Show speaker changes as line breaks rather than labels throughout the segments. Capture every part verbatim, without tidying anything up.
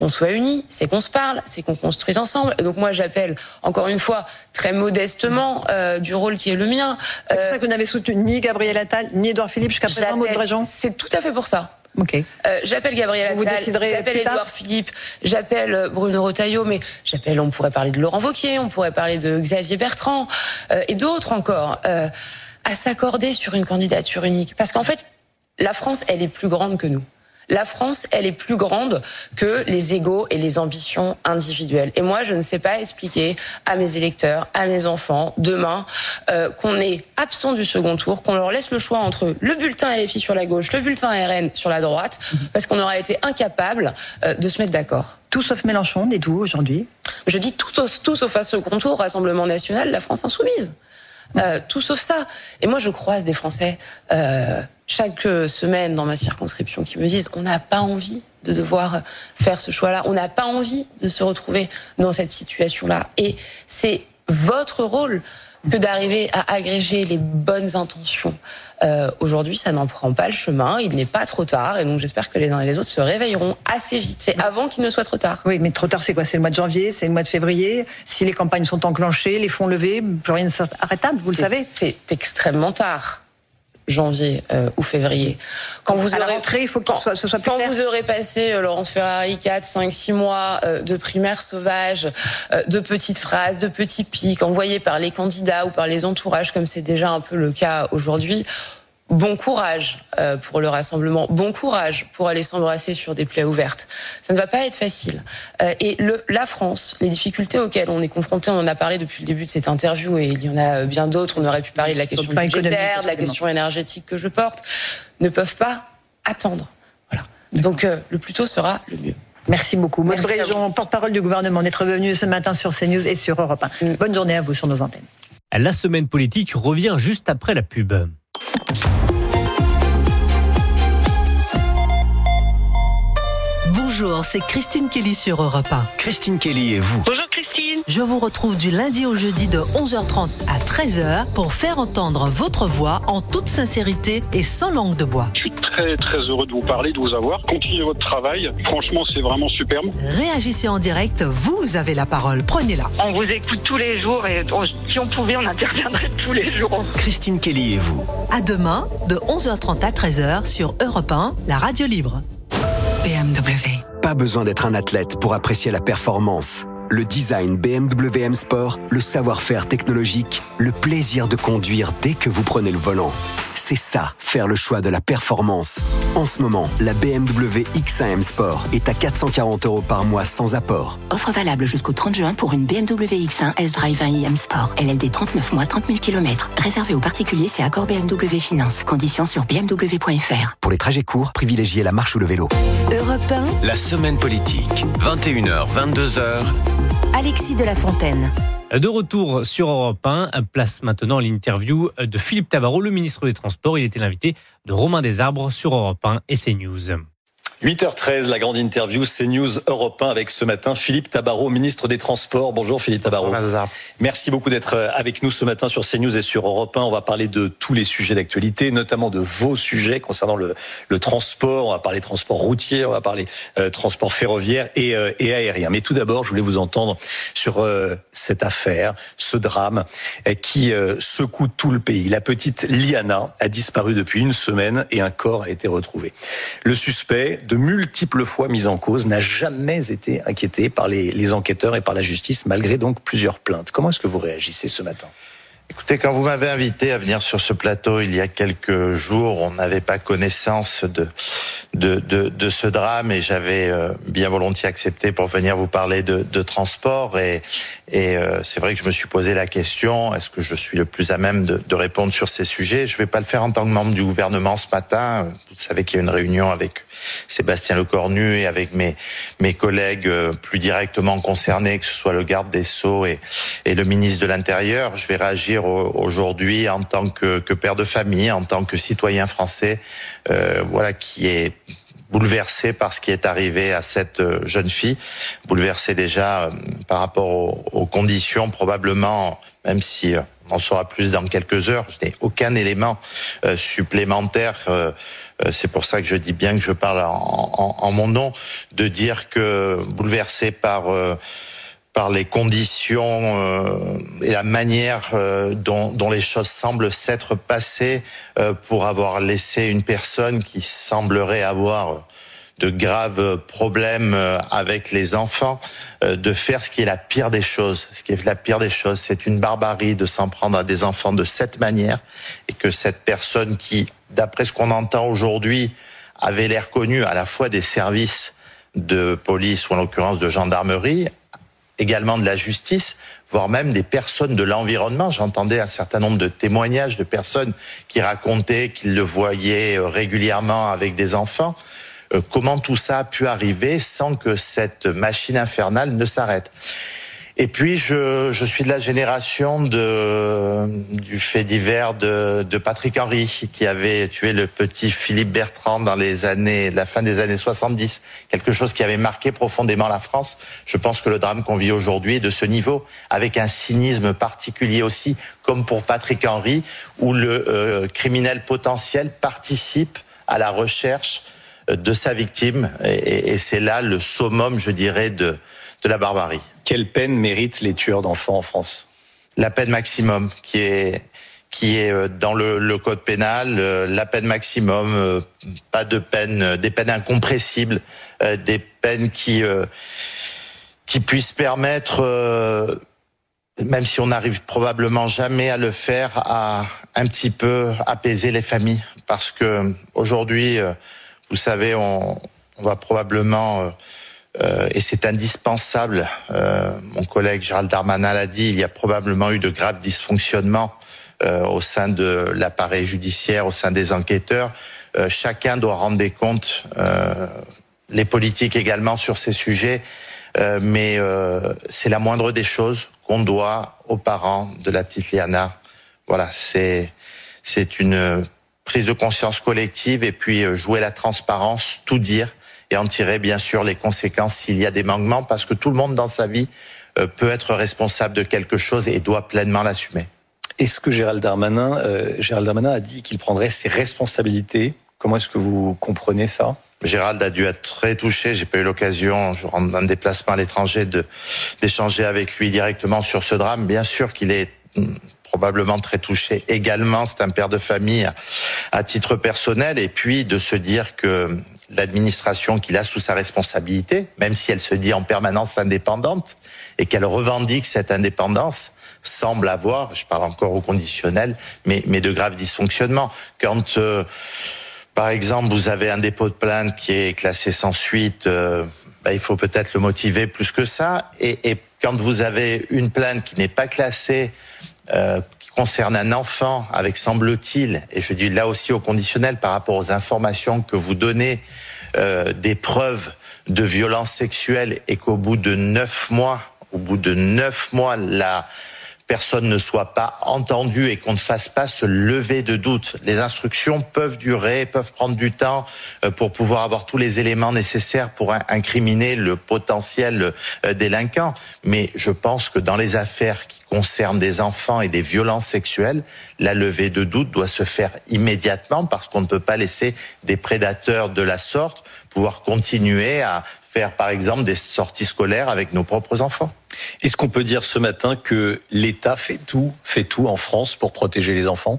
qu'on soit unis, c'est qu'on se parle, c'est qu'on construise ensemble. Et donc moi, j'appelle, encore une fois, très modestement, euh, du rôle qui est le mien.
C'est pour ça que vous n'avez soutenu ni Gabriel Attal, ni Édouard Philippe jusqu'à présent, Maud Brejean ?
C'est tout à fait pour ça.
Okay.
Euh, j'appelle Gabriel Attal, j'appelle Édouard Philippe, j'appelle Bruno Retailleau, mais j'appelle, on pourrait parler de Laurent Wauquiez, on pourrait parler de Xavier Bertrand, euh, et d'autres encore, euh, à s'accorder sur une candidature unique. Parce qu'en fait, la France, elle est plus grande que nous. La France, elle est plus grande que les égos et les ambitions individuelles. Et moi, je ne sais pas expliquer à mes électeurs, à mes enfants, demain, euh, qu'on est absent du second tour, qu'on leur laisse le choix entre le bulletin L F I sur la gauche, le bulletin R N sur la droite, parce qu'on aura été incapable euh, de se mettre d'accord.
Tout sauf Mélenchon, dites-vous, aujourd'hui ?
Je dis tout, tout sauf à ce second tour, Rassemblement National, la France Insoumise. Euh, tout sauf ça. Et moi, je croise des Français euh, chaque semaine dans ma circonscription qui me disent on n'a pas envie de devoir faire ce choix-là, on n'a pas envie de se retrouver dans cette situation-là. Et c'est votre rôle que d'arriver à agréger les bonnes intentions. Euh, aujourd'hui, ça n'en prend pas le chemin, il n'est pas trop tard, et donc j'espère que les uns et les autres se réveilleront assez vite. C'est avant qu'il ne soit trop tard.
Oui, mais trop tard, c'est quoi ? C'est le mois de janvier, c'est le mois de février. Si les campagnes sont enclenchées, les fonds levés, plus rien n'est arrêtable, vous
c'est,
le savez.
C'est extrêmement tard. Janvier euh, ou février. Quand vous
à
aurez,
la rentrée, il faut que
quand,
soit, ce soit plus
quand
clair.
Vous aurez passé, euh, Laurence Ferrari, quatre, cinq, six mois euh, de primaire sauvage, euh, de petites phrases, de petits pics envoyés par les candidats ou par les entourages, comme c'est déjà un peu le cas aujourd'hui, bon courage euh, pour le rassemblement, bon courage pour aller s'embrasser sur des plaies ouvertes. Ça ne va pas être facile. Euh, et le, la France, les difficultés auxquelles on est confronté, on en a parlé depuis le début de cette interview, et il y en a bien d'autres, on aurait pu parler de la question budgétaire, de la question énergétique que je porte, ne peuvent pas attendre. Voilà. Donc euh, le plus tôt sera le mieux.
Merci beaucoup. Maud Brejean, porte-parole du gouvernement, d'être venu ce matin sur CNews et sur Europe un. Mm. Bonne journée à vous sur nos antennes.
La semaine politique revient juste après la pub.
Bonjour, c'est Christine Kelly sur Europe un.
Christine Kelly et vous.
Bonjour Christine.
Je vous retrouve du lundi au jeudi de onze heures trente à treize heures pour faire entendre votre voix en toute sincérité et sans langue de bois.
Je suis très très heureux de vous parler, de vous avoir. Continuez votre travail. Franchement, c'est vraiment superbe.
Réagissez en direct, vous avez la parole. Prenez-la.
On vous écoute tous les jours et on, si on pouvait, on interviendrait tous les jours.
Christine Kelly et vous.
À demain, de onze heures trente à treize heures sur Europe un, la radio libre.
B M W.
Pas besoin d'être un athlète pour apprécier la performance. Le design B M W M Sport, le savoir-faire technologique, le plaisir de conduire dès que vous prenez le volant. C'est ça, faire le choix de la performance. En ce moment, la B M W X un M Sport est à quatre cent quarante euros par mois sans apport.
Offre valable jusqu'au trente juin pour une B M W X un S-Drive un i M Sport. L L D trente-neuf mois, trente mille kilomètres. Réservé aux particuliers, c'est accord B M W Finance. Conditions sur b m w point f r.
Pour les trajets courts, privilégiez la marche ou le vélo.
Europe un.
La semaine politique. vingt et une heures, vingt-deux heures.
Alexis de la Fontaine.
De retour sur Europe un, place maintenant l'interview de Philippe Tabarot, le ministre des Transports. Il était l'invité de Romain Desarbres sur Europe un et CNews.
huit heures treize, la grande interview CNews Europe un avec ce matin Philippe Tabarot, ministre des Transports. Bonjour Philippe Tabarot.
Bonjour.
Merci beaucoup d'être avec nous ce matin sur CNews et sur Europe un. On va parler de tous les sujets d'actualité, notamment de vos sujets concernant le, le transport. On va parler transport routier, on va parler euh, transport ferroviaire et, euh, et aérien. Mais tout d'abord, je voulais vous entendre sur euh, cette affaire, ce drame euh, qui euh, secoue tout le pays. La petite Liana a disparu depuis une semaine et un corps a été retrouvé. Le suspect, de multiples fois mis en cause, n'a jamais été inquiété par les, les enquêteurs et par la justice, malgré donc plusieurs plaintes. Comment est-ce que vous réagissez ce matin ?
Écoutez, quand vous m'avez invité à venir sur ce plateau il y a quelques jours, on n'avait pas connaissance de de, de, de ce drame et j'avais euh, bien volontiers accepté pour venir vous parler de, de transport et, et euh, c'est vrai que je me suis posé la question, est-ce que je suis le plus à même de, de répondre sur ces sujets ? Je ne vais pas le faire en tant que membre du gouvernement ce matin. Vous savez qu'il y a une réunion avec Sébastien Lecornu et avec mes mes collègues plus directement concernés, que ce soit le garde des Sceaux et, et le ministre de l'Intérieur. Je vais réagir aujourd'hui en tant que, que père de famille, en tant que citoyen français, euh, voilà, qui est bouleversé par ce qui est arrivé à cette jeune fille, bouleversé déjà par rapport aux, aux conditions, probablement, même si on en saura plus dans quelques heures. Je n'ai aucun élément euh, supplémentaire. Euh, c'est pour ça que je dis bien que je parle en, en, en mon nom, de dire que bouleversé par euh, par les conditions euh, et la manière euh, dont, dont les choses semblent s'être passées euh, pour avoir laissé une personne qui semblerait avoir de graves problèmes avec les enfants, euh, de faire ce qui est la pire des choses. Ce qui est la pire des choses, c'est une barbarie de s'en prendre à des enfants de cette manière, et que cette personne qui, d'après ce qu'on entend aujourd'hui, avait l'air connue à la fois des services de police ou en l'occurrence de gendarmerie, également de la justice, voire même des personnes de l'environnement. J'entendais un certain nombre de témoignages de personnes qui racontaient qu'ils le voyaient régulièrement avec des enfants. Euh, comment tout ça a pu arriver sans que cette machine infernale ne s'arrête? Et puis, je, je suis de la génération de, du fait divers de, de Patrick Henry, qui avait tué le petit Philippe Bertrand dans les années, la fin des années soixante-dix. Quelque chose qui avait marqué profondément la France. Je pense que le drame qu'on vit aujourd'hui est de ce niveau, avec un cynisme particulier aussi, comme pour Patrick Henry, où le euh, criminel potentiel participe à la recherche de sa victime. Et, et c'est là le summum, je dirais, de, de la barbarie.
Quelle peine méritent les tueurs d'enfants en France?
La peine maximum, qui est qui est dans le, le code pénal, la peine maximum, pas de peine, des peines incompressibles, des peines qui qui puissent permettre, même si on n'arrive probablement jamais à le faire, à un petit peu apaiser les familles, parce que aujourd'hui, vous savez, on, on va probablement Euh, et c'est indispensable. Euh, mon collègue Gérald Darmanin l'a dit, il y a probablement eu de graves dysfonctionnements euh, au sein de l'appareil judiciaire, au sein des enquêteurs. Euh, chacun doit rendre des comptes, euh, les politiques également, sur ces sujets. Euh, mais euh, c'est la moindre des choses qu'on doit aux parents de la petite Liana. Voilà, c'est c'est une prise de conscience collective, et puis euh, jouer la transparence, tout dire, et en tirer bien sûr les conséquences s'il y a des manquements, parce que tout le monde dans sa vie euh, peut être responsable de quelque chose et doit pleinement l'assumer.
Est-ce que Gérald Darmanin, euh, Gérald Darmanin a dit qu'il prendrait ses responsabilités? Comment est-ce que vous comprenez ça?
Gérald a dû être très touché. J'ai pas eu l'occasion, je rentre d'un déplacement à l'étranger, de d'échanger avec lui directement sur ce drame. Bien sûr qu'il est probablement très touché également. C'est un père de famille à, à titre personnel, et puis de se dire que l'administration qu'il a sous sa responsabilité, même si elle se dit en permanence indépendante et qu'elle revendique cette indépendance, semble avoir, je parle encore au conditionnel, mais, mais de graves dysfonctionnements. Quand, euh, par exemple, vous avez un dépôt de plainte qui est classé sans suite, euh, bah, il faut peut-être le motiver plus que ça. Et, et quand vous avez une plainte qui n'est pas classée, euh, qui concerne un enfant, avec, semble-t-il, et je dis là aussi au conditionnel par rapport aux informations que vous donnez, euh, des preuves de violence sexuelle, et qu'au bout de neuf mois, au bout de neuf mois, la personne ne soit pas entendue et qu'on ne fasse pas se lever de doute. Les instructions peuvent durer, peuvent prendre du temps pour pouvoir avoir tous les éléments nécessaires pour incriminer le potentiel délinquant. Mais je pense que dans les affaires qui concernent des enfants et des violences sexuelles, la levée de doute doit se faire immédiatement, parce qu'on ne peut pas laisser des prédateurs de la sorte pouvoir continuer à faire, par exemple, des sorties scolaires avec nos propres enfants.
Est-ce qu'on peut dire ce matin que l'État fait tout, fait tout en France pour protéger les enfants?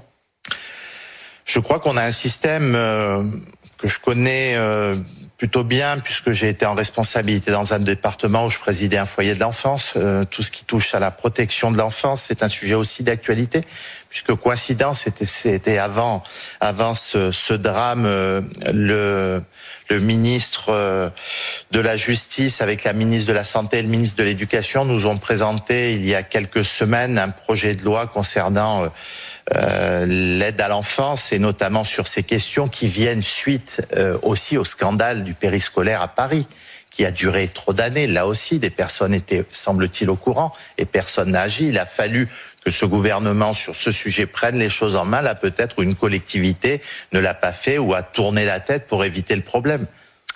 Je crois qu'on a un système euh, que je connais euh, plutôt bien, puisque j'ai été en responsabilité dans un département où je présidais un foyer de l'enfance. Euh, tout ce qui touche à la protection de l'enfance, c'est un sujet aussi d'actualité, puisque coïncidence, c'était, c'était avant, avant ce, ce drame, euh, le, le ministre euh, de la Justice avec la ministre de la Santé et le ministre de l'Éducation nous ont présenté il y a quelques semaines un projet de loi concernant euh, Euh, l'aide à l'enfance, et notamment sur ces questions qui viennent suite euh, aussi au scandale du périscolaire à Paris, qui a duré trop d'années. Là aussi, des personnes étaient, semble-t-il, au courant, et personne n'a agi. Il a fallu que ce gouvernement, sur ce sujet, prenne les choses en main. Là, peut-être une collectivité ne l'a pas fait ou a tourné la tête pour éviter le problème.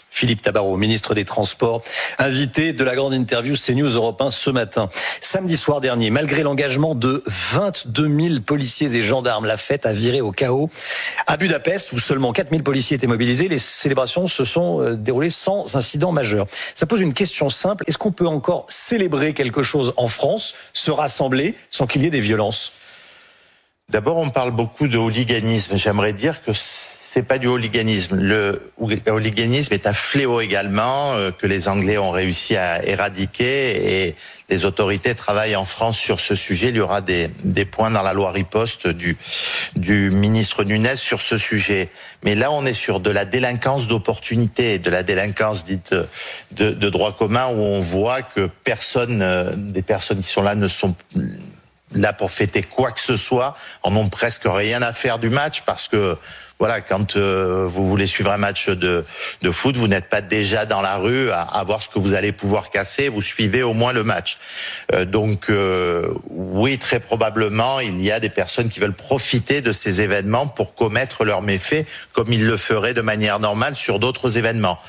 Philippe Tabarot, ministre des Transports, invité de la grande interview CNews Europe un ce matin. Samedi soir dernier, malgré l'engagement de vingt-deux mille policiers et gendarmes, la fête a viré au chaos. À Budapest, où seulement quatre mille policiers étaient mobilisés, les célébrations se sont déroulées sans incident majeur. Ça pose une question simple. Est-ce qu'on peut encore célébrer quelque chose en France, se rassembler, sans qu'il y ait des violences ?
D'abord, on parle beaucoup de hooliganisme. J'aimerais dire que c'est pas du hooliganisme. Le hooliganisme est un fléau également euh, que les Anglais ont réussi à éradiquer et les autorités travaillent en France sur ce sujet. Il y aura des, des points dans la loi riposte du, du ministre Nunez sur ce sujet. Mais là, on est sur de la délinquance d'opportunité, de la délinquance dite de, de droit commun où on voit que personne, euh, des personnes qui sont là ne sont là pour fêter quoi que ce soit, en ont presque rien à faire du match parce que voilà, quand euh, vous voulez suivre un match de, de foot, vous n'êtes pas déjà dans la rue à, à voir ce que vous allez pouvoir casser, vous suivez au moins le match. Euh, donc euh, oui, très probablement, il y a des personnes qui veulent profiter de ces événements pour commettre leurs méfaits comme ils le feraient de manière normale sur d'autres événements.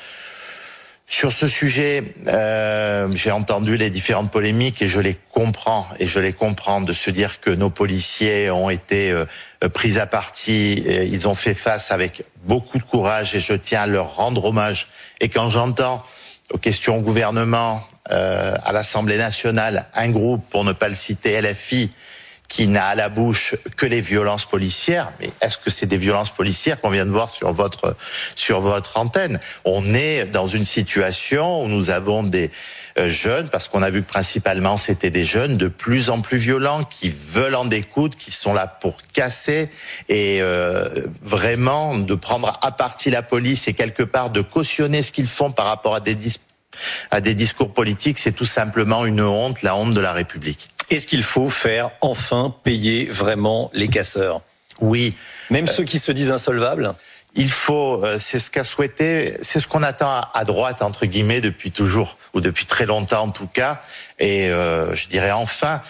Sur ce sujet, euh, j'ai entendu les différentes polémiques et je les comprends. Et je les comprends de se dire que nos policiers ont été euh, pris à partie. Et ils ont fait face avec beaucoup de courage et je tiens à leur rendre hommage. Et quand j'entends aux questions au gouvernement, euh, à l'Assemblée nationale, un groupe, pour ne pas le citer, L F I, qui n'a à la bouche que les violences policières. Mais est-ce que c'est des violences policières qu'on vient de voir sur votre sur votre antenne ? On est dans une situation où nous avons des jeunes, parce qu'on a vu que principalement c'était des jeunes de plus en plus violents, qui veulent en découdre, qui sont là pour casser et euh, vraiment de prendre à partie la police et quelque part de cautionner ce qu'ils font par rapport à des dis- à des discours politiques, c'est tout simplement une honte, la honte de la République.
Est-ce qu'il faut faire enfin payer vraiment les casseurs ?
Oui.
Même euh, ceux qui se disent insolvables ?
Il faut, euh, c'est ce qu'a souhaité, c'est ce qu'on attend à droite, entre guillemets, depuis toujours, ou depuis très longtemps en tout cas. Et euh, je dirais enfin,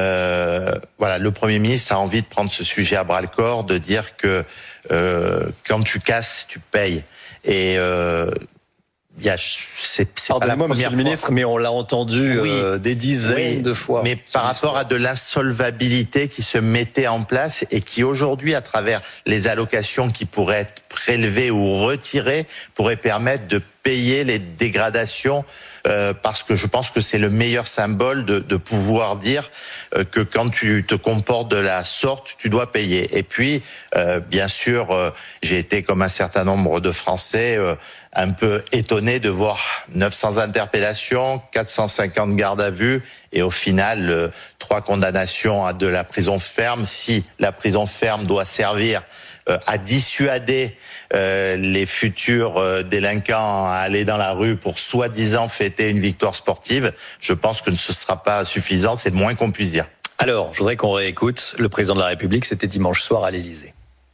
euh, voilà, le Premier ministre a envie de prendre ce sujet à bras-le-corps, de dire que euh, quand tu casses, tu payes. Et... Euh, Il y a, c'est, c'est pas la première
Monsieur
fois.
le ministre, mais on l'a entendu
oui,
euh, des dizaines
oui,
de fois.
Mais par rapport à de l'insolvabilité qui se mettait en place et qui aujourd'hui, à travers les allocations qui pourraient être prélevées ou retirées, pourrait permettre de payer les dégradations. Euh, parce que je pense que c'est le meilleur symbole de, de pouvoir dire euh, que quand tu te comportes de la sorte, tu dois payer. Et puis, euh, bien sûr, euh, j'ai été comme un certain nombre de Français euh, un peu étonné de voir neuf cents interpellations, quatre cent cinquante gardes à vue et au final, euh, trois condamnations à de la prison ferme. Si la prison ferme doit servir euh, à dissuader Euh, les futurs euh, délinquants à aller dans la rue pour soi-disant fêter une victoire sportive, je pense que ce ne sera pas suffisant, c'est le moins qu'on puisse dire.
Alors, je voudrais qu'on réécoute le président de la République, c'était dimanche soir à l'Élysée.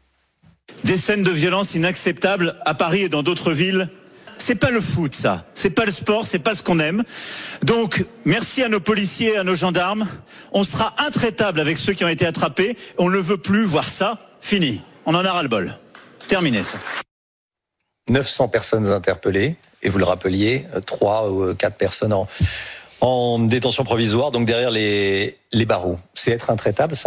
Des scènes de violence inacceptables à Paris et dans d'autres villes. C'est pas le foot, ça. C'est pas le sport, c'est pas ce qu'on aime. Donc, merci à nos policiers et à nos gendarmes. On sera intraitable avec ceux qui ont été attrapés. On ne veut plus voir ça. Fini. On en a ras-le-bol. Terminé, ça.
neuf cents personnes interpellées, et vous le rappeliez, trois ou quatre personnes en, en détention provisoire, donc derrière les, les barreaux. C'est être intraitable, ça ?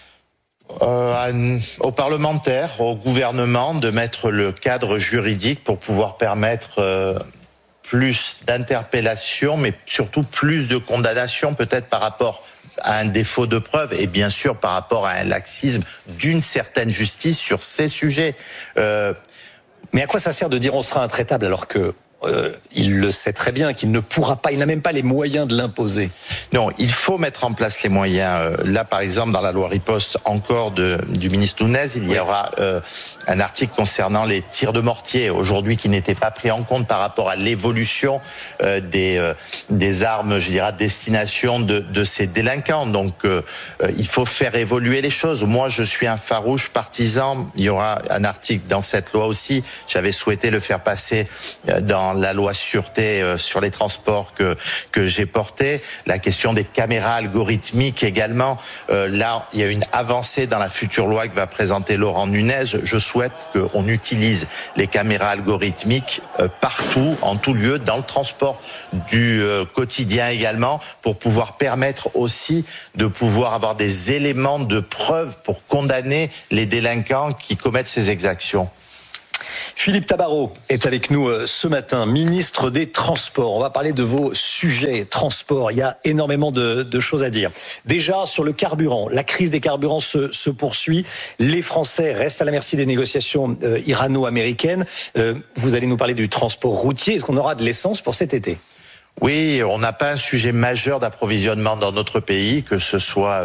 Euh, aux parlementaires, au gouvernement, de mettre le cadre juridique pour pouvoir permettre euh, plus d'interpellations, mais surtout plus de condamnations, peut-être par rapport à un défaut de preuve et bien sûr par rapport à un laxisme d'une certaine justice sur ces sujets. Euh,
Mais à quoi ça sert de dire on sera intraitable alors que euh, il le sait très bien qu'il ne pourra pas, il n'a même pas les moyens de l'imposer.
Non, il faut mettre en place les moyens. Là, par exemple, dans la loi riposte encore de, du ministre Nunez, il y oui. aura euh, un article concernant les tirs de mortier, aujourd'hui qui n'était pas pris en compte par rapport à l'évolution euh, des, euh, des armes, je dirais, à destination de, de ces délinquants. Donc, euh, il faut faire évoluer les choses. Moi, je suis un farouche partisan. Il y aura un article dans cette loi aussi. J'avais souhaité le faire passer dans dans la loi sûreté euh, sur les transports que que j'ai porté. La question des caméras algorithmiques également. Euh, là, il y a une avancée dans la future loi que va présenter Laurent Nunez. Je souhaite qu'on utilise les caméras algorithmiques euh, partout, en tout lieu, dans le transport du euh, quotidien également, pour pouvoir permettre aussi de pouvoir avoir des éléments de preuve pour condamner les délinquants qui commettent ces exactions.
Philippe Tabarot est avec nous ce matin, ministre des Transports. On va parler de vos sujets transports. Il y a énormément de, de choses à dire. Déjà, sur le carburant, la crise des carburants se, se poursuit. Les Français restent à la merci des négociations euh, irano-américaines. Euh, vous allez nous parler du transport routier. Est-ce qu'on aura de l'essence pour cet été ?
Oui, on n'a pas un sujet majeur d'approvisionnement dans notre pays, que ce soit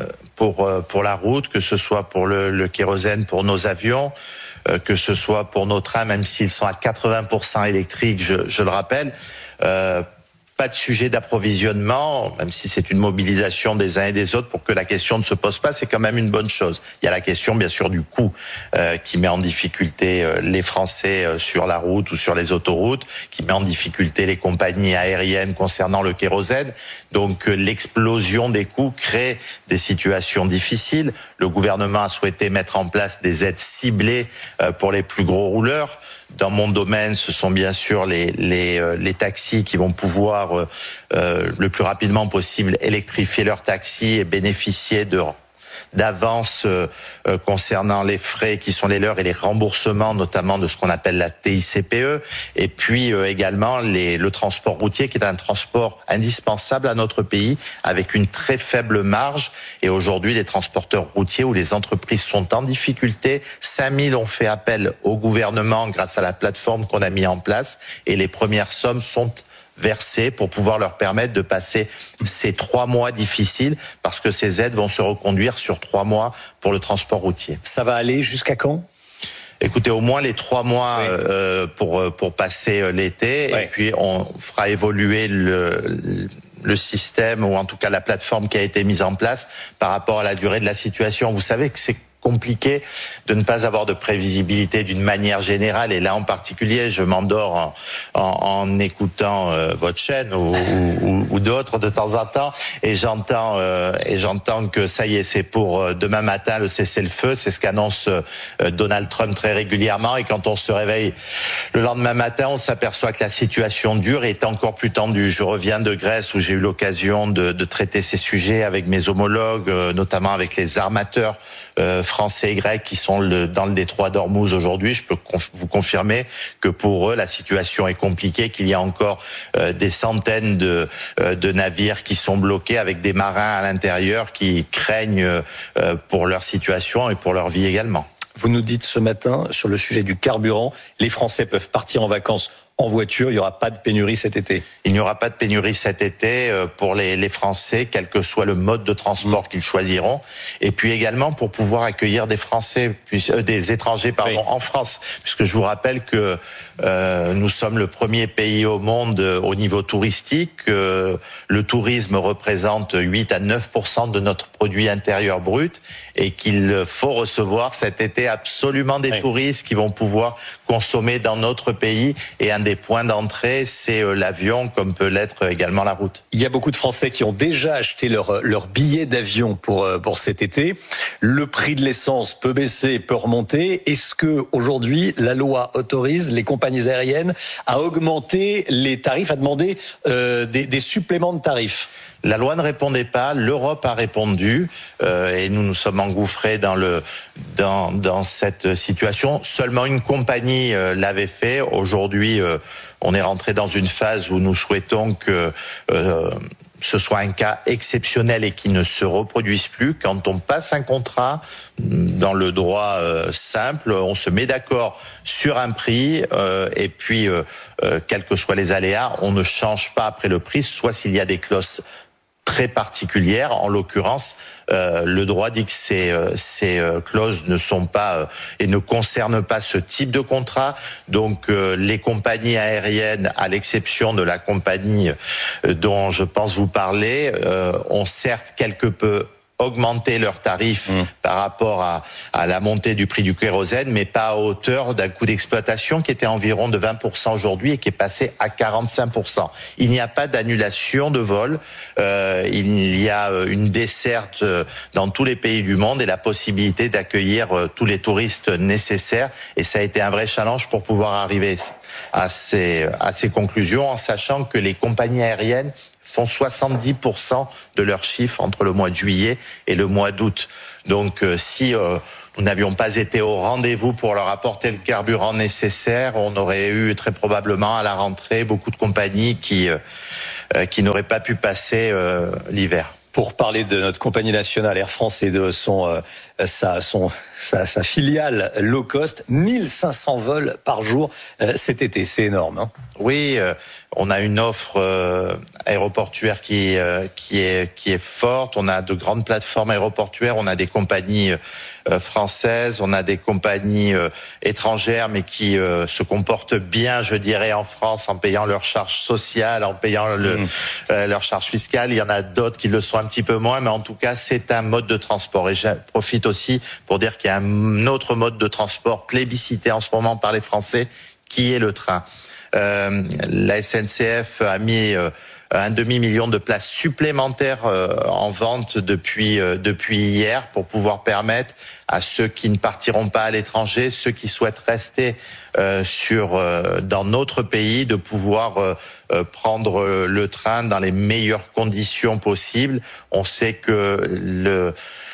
pour pour la route, que ce soit pour le, le kérosène pour nos avions, que ce soit pour nos trains, même s'ils sont à quatre-vingts pour cent électriques, je, je le rappelle. Euh, pas de sujet d'approvisionnement, même si c'est une mobilisation des uns et des autres pour que la question ne se pose pas, c'est quand même une bonne chose. Il y a la question, bien sûr, du coût euh, qui met en difficulté euh, les Français euh, sur la route ou sur les autoroutes, qui met en difficulté les compagnies aériennes concernant le kérosène. Donc euh, l'explosion des coûts crée des situations difficiles. Le gouvernement a souhaité mettre en place des aides ciblées euh, pour les plus gros rouleurs. Dans mon domaine, ce sont bien sûr les les les taxis qui vont pouvoir euh, le plus rapidement possible électrifier leurs taxis et bénéficier de d'avance euh, concernant les frais qui sont les leurs et les remboursements, notamment de ce qu'on appelle la T I C P E, et puis euh, également les, le transport routier qui est un transport indispensable à notre pays avec une très faible marge. Et aujourd'hui, les transporteurs routiers ou les entreprises sont en difficulté. cinq mille ont fait appel au gouvernement grâce à la plateforme qu'on a mis en place et les premières sommes sont versées pour pouvoir leur permettre de passer ces trois mois difficiles parce que ces aides vont se reconduire sur trois mois pour le transport routier.
Ça va aller jusqu'à quand ?
Écoutez, au moins les trois mois
oui.
euh, pour pour passer l'été
oui.
et puis on fera évoluer le le système ou en tout cas la plateforme qui a été mise en place par rapport à la durée de la situation. Vous savez que c'est compliqué de ne pas avoir de prévisibilité d'une manière générale et là en particulier je m'endors en, en, en écoutant euh, votre chaîne ou, ou, ou d'autres de temps en temps et j'entends euh, et j'entends que ça y est c'est pour euh, demain matin le cessez-le-feu, c'est ce qu'annonce euh, Donald Trump très régulièrement et quand on se réveille le lendemain matin on s'aperçoit que la situation dure et est encore plus tendue. Je reviens de Grèce où j'ai eu l'occasion de, de traiter ces sujets avec mes homologues, euh, notamment avec les armateurs euh, français et grecs qui sont le, dans le détroit d'Ormuz aujourd'hui. Je peux conf- vous confirmer que pour eux, la situation est compliquée, qu'il y a encore euh, des centaines de, euh, de navires qui sont bloqués avec des marins à l'intérieur qui craignent euh, pour leur situation et pour leur vie également.
Vous nous dites ce matin, sur le sujet du carburant, les Français peuvent partir en vacances en voiture, il n'y aura pas de pénurie cet été.
Il n'y aura pas de pénurie cet été pour les, les Français, quel que soit le mode de transport mmh. qu'ils choisiront. Et puis également pour pouvoir accueillir des Français, euh, des étrangers pardon, oui. en France. Puisque je vous rappelle que euh, nous sommes le premier pays au monde euh, au niveau touristique. Euh, le tourisme représente huit à neuf pour cent de notre produit intérieur brut et qu'il faut recevoir cet été absolument des oui. touristes qui vont pouvoir consommer dans notre pays et un des points d'entrée, c'est l'avion, comme peut l'être également la route.
Il y a beaucoup de Français qui ont déjà acheté leur, leur billet d'avion pour, pour cet été. Le prix de l'essence peut baisser, peut remonter. Est-ce que aujourd'hui la loi autorise les compagnies aériennes à augmenter les tarifs, à demander euh, des, des suppléments de tarifs ?
La loi ne répondait pas, l'Europe a répondu euh, et nous nous sommes engouffrés dans le dans dans cette situation. Seulement une compagnie euh, l'avait fait. Aujourd'hui, euh, on est rentré dans une phase où nous souhaitons que euh, ce soit un cas exceptionnel et qui ne se reproduise plus. Quand on passe un contrat dans le droit euh, simple, on se met d'accord sur un prix euh, et puis euh, euh, quels que soient les aléas, on ne change pas après le prix, soit s'il y a des clauses très particulière. En l'occurrence, euh, le droit dit que ces, euh, ces euh, clauses ne sont pas euh, et ne concernent pas ce type de contrat. Donc, euh, les compagnies aériennes, à l'exception de la compagnie euh, dont je pense vous parler, euh, ont certes quelque peu augmenter leurs tarifs mmh. par rapport à, à la montée du prix du kérosène, mais pas à hauteur d'un coût d'exploitation qui était environ de vingt pour cent aujourd'hui et qui est passé à quarante-cinq pour cent. Il n'y a pas d'annulation de vol, euh, il y a une desserte dans tous les pays du monde et la possibilité d'accueillir tous les touristes nécessaires. Et ça a été un vrai challenge pour pouvoir arriver à ces, à ces conclusions, en sachant que les compagnies aériennes font soixante-dix pour cent de leurs chiffres entre le mois de juillet et le mois d'août. Donc euh, si euh, nous n'avions pas été au rendez-vous pour leur apporter le carburant nécessaire, on aurait eu très probablement à la rentrée beaucoup de compagnies qui, euh, qui n'auraient pas pu passer euh, l'hiver.
Pour parler de notre compagnie nationale Air France et de son, euh, sa, son, sa, sa filiale low cost, mille cinq cents vols par jour euh, cet été, c'est énorme. Hein.
Oui, euh, on a une offre euh, aéroportuaire qui, euh, qui, est, qui est forte, on a de grandes plateformes aéroportuaires, on a des compagnies euh, françaises, on a des compagnies euh, étrangères, mais qui euh, se comportent bien, je dirais, en France, en payant leurs charges sociales, en payant le, mmh. euh, leurs charges fiscales. Il y en a d'autres qui le sont un petit peu moins, mais en tout cas, c'est un mode de transport. Et je profite aussi pour dire qu'il y a un autre mode de transport plébiscité en ce moment par les Français, qui est le train. Euh, la S N C F a mis euh, un demi-million de places supplémentaires euh, en vente depuis euh, depuis hier pour pouvoir permettre à ceux qui ne partiront pas à l'étranger, ceux qui souhaitent rester euh, sur euh, dans notre pays, de pouvoir euh, euh, prendre le train dans les meilleures conditions possibles. On sait que le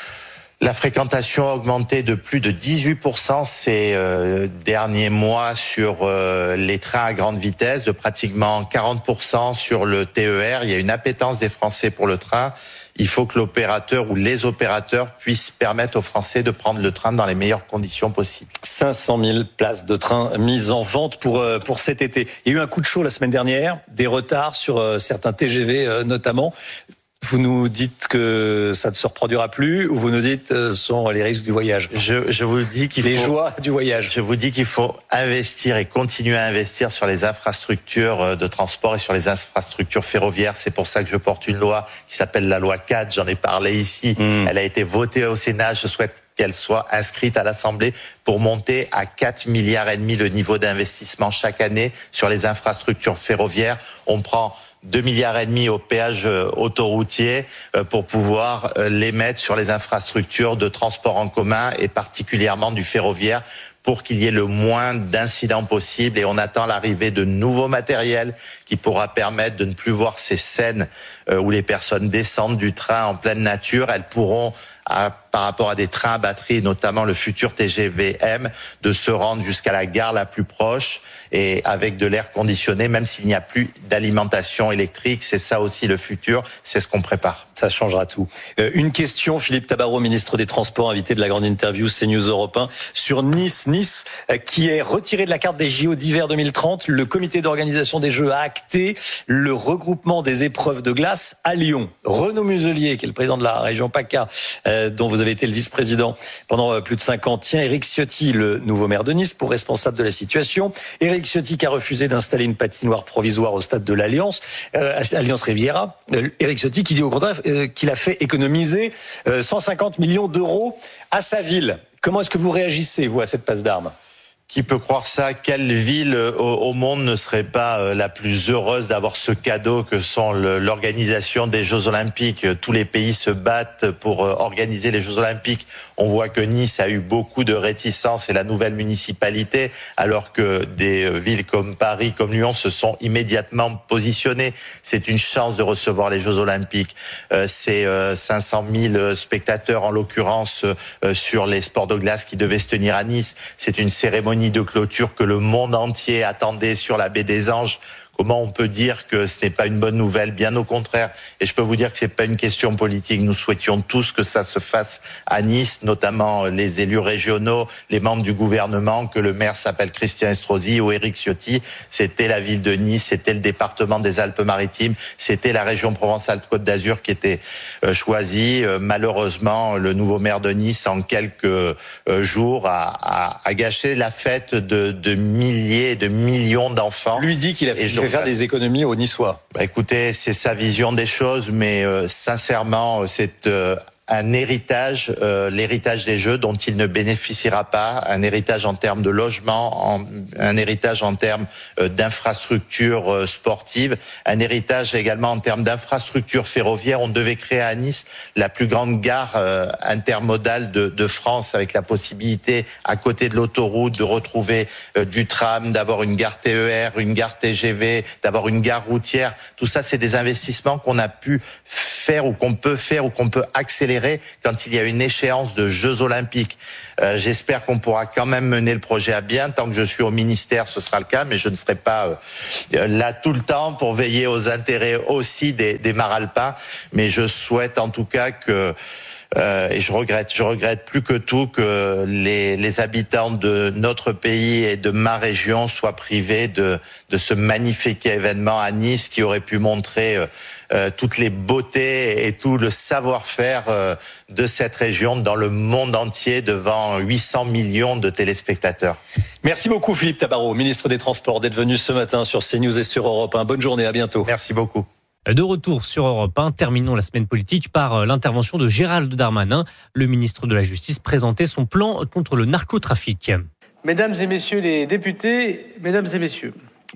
La fréquentation a augmenté de plus de dix-huit pour cent ces euh, derniers mois sur euh, les trains à grande vitesse, de pratiquement quarante pour cent sur le T E R. Il y a une appétence des Français pour le train. Il faut que l'opérateur ou les opérateurs puissent permettre aux Français de prendre le train dans les meilleures conditions possibles.
cinq cent mille places de train mises en vente pour, euh, pour cet été. Il y a eu un coup de chaud la semaine dernière, des retards sur euh, certains T G V euh, notamment. Vous nous dites que ça ne se reproduira plus, ou vous nous dites que ce sont les risques du voyage?
Je, je vous dis qu'il faut...
Les joies du voyage.
Je vous dis qu'il faut investir et continuer à investir sur les infrastructures de transport et sur les infrastructures ferroviaires. C'est pour ça que je porte une loi qui s'appelle la loi quatre. J'en ai parlé ici. Mmh. Elle a été votée au Sénat. Je souhaite qu'elle soit inscrite à l'Assemblée pour monter à quatre milliards et demi le niveau d'investissement chaque année sur les infrastructures ferroviaires. On prend deux milliards et demi au péage autoroutier pour pouvoir les mettre sur les infrastructures de transport en commun et particulièrement du ferroviaire pour qu'il y ait le moins d'incidents possible. Et on attend l'arrivée de nouveaux matériels qui pourra permettre de ne plus voir ces scènes où les personnes descendent du train en pleine nature. Elles pourront, à, par rapport à des trains à batterie, notamment le futur T G V M, de se rendre jusqu'à la gare la plus proche et avec de l'air conditionné, même s'il n'y a plus d'alimentation électrique. C'est ça aussi le futur, c'est ce qu'on prépare.
Ça changera tout. Euh, une question, Philippe Tabarot, ministre des Transports, invité de la grande interview CNews Europe un, sur Nice. Nice, euh, qui est retiré de la carte des J O d'hiver deux mille trente. Le comité d'organisation des Jeux a acté le regroupement des épreuves de glace à Lyon. Renaud Muselier, qui est le président de la région PACA, euh, dont vous avez été le vice-président pendant euh, plus de cinq ans, tient Éric Ciotti, le nouveau maire de Nice, pour responsable de la situation. Éric Ciotti qui a refusé d'installer une patinoire provisoire au stade de l'Alliance, euh, Alliance Riviera. Euh, Éric Ciotti qui dit au contraire euh, qu'il a fait économiser euh, cent cinquante millions d'euros à sa ville. Comment est-ce que vous réagissez, vous, à cette passe d'armes ?
Qui peut croire ça? Quelle ville au, au monde ne serait pas la plus heureuse d'avoir ce cadeau que sont le, l'organisation des Jeux Olympiques? Tous les pays se battent pour organiser les Jeux Olympiques. On voit que Nice a eu beaucoup de réticences et la nouvelle municipalité, alors que des villes comme Paris, comme Lyon se sont immédiatement positionnées. C'est une chance de recevoir les Jeux Olympiques. Euh, c'est euh, cinq cent mille spectateurs en l'occurrence euh, sur les sports de glace qui devaient se tenir à Nice. C'est une cérémonie de clôture que le monde entier attendait sur la baie des Anges. Comment on peut dire que ce n'est pas une bonne nouvelle? Bien au contraire. Et je peux vous dire que c'est pas une question politique. Nous souhaitions tous que ça se fasse à Nice, notamment les élus régionaux, les membres du gouvernement, que le maire s'appelle Christian Estrosi ou Éric Ciotti. C'était la ville de Nice, c'était le département des Alpes-Maritimes, c'était la région Provence-Alpes-Côte d'Azur qui était choisie. Malheureusement, le nouveau maire de Nice, en quelques jours, a, a, a gâché la fête de, de milliers et de millions d'enfants.
Lui dit qu'il a fait faire des économies aux Niçois.
Bah écoutez, c'est sa vision des choses, mais euh, sincèrement, c'est euh, un héritage, euh, l'héritage des Jeux dont il ne bénéficiera pas, un héritage en termes de logement, en, un héritage en termes euh, d'infrastructures euh, sportives, un héritage également en termes d'infrastructures ferroviaires. On devait créer à Nice la plus grande gare euh, intermodale de, de France, avec la possibilité, à côté de l'autoroute, de retrouver euh, du tram, d'avoir une gare T E R, une gare T G V, d'avoir une gare routière. Tout ça, c'est des investissements qu'on a pu faire ou qu'on peut faire ou qu'on peut accélérer quand il y a une échéance de Jeux Olympiques. Euh, j'espère qu'on pourra quand même mener le projet à bien. Tant que je suis au ministère, ce sera le cas, mais je ne serai pas euh, là tout le temps pour veiller aux intérêts aussi des, des Maralpins. Mais je souhaite en tout cas que Euh, et je regrette, je regrette plus que tout que les, les habitants de notre pays et de ma région soient privés de, de ce magnifique événement à Nice qui aurait pu montrer euh, euh, toutes les beautés et tout le savoir-faire euh, de cette région dans le monde entier devant huit cents millions de téléspectateurs.
Merci beaucoup Philippe Tabarot, ministre des Transports, d'être venu ce matin sur CNews et sur Europe un. Bonne journée, à bientôt.
Merci beaucoup.
De retour sur Europe un, terminons la semaine politique par l'intervention de Gérald Darmanin. Le ministre de la Justice présentait son plan contre le narcotrafic.
Mesdames et messieurs les députés, mesdames et messieurs,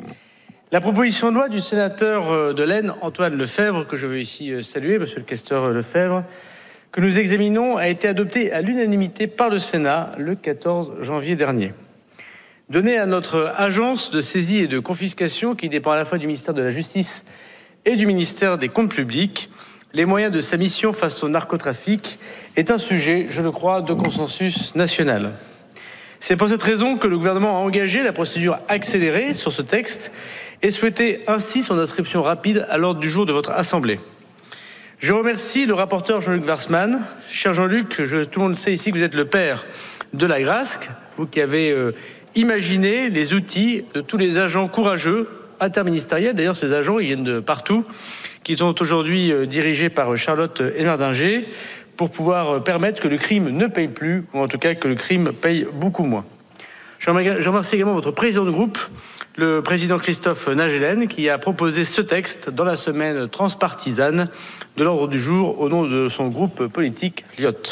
la proposition de loi du sénateur de l'Aisne, Antoine Lefèvre, que je veux ici saluer, monsieur le questeur Lefèvre, que nous examinons, a été adoptée à l'unanimité par le Sénat le quatorze janvier dernier. Donner à notre agence de saisie et de confiscation, qui dépend à la fois du ministère de la Justice et du ministère des Comptes publics, les moyens de sa mission face au narcotrafic est un sujet, je le crois, de consensus national. C'est pour cette raison que le gouvernement a engagé la procédure accélérée sur ce texte et souhaitait ainsi son inscription rapide à l'ordre du jour de votre Assemblée. Je remercie le rapporteur Jean-Luc Warsmann. Cher Jean-Luc, je, tout le monde sait ici que vous êtes le père de l'Agrasc, vous qui avez euh, imaginé les outils de tous les agents courageux interministériels, d'ailleurs ces agents ils viennent de partout, qui sont aujourd'hui dirigés par Charlotte Hénardinger pour pouvoir permettre que le crime ne paye plus, ou en tout cas que le crime paye beaucoup moins. Je remercie également votre président de groupe, le président Christophe Naegelen, qui a proposé ce texte dans la semaine transpartisane de l'ordre du jour au nom de son groupe politique L I O T.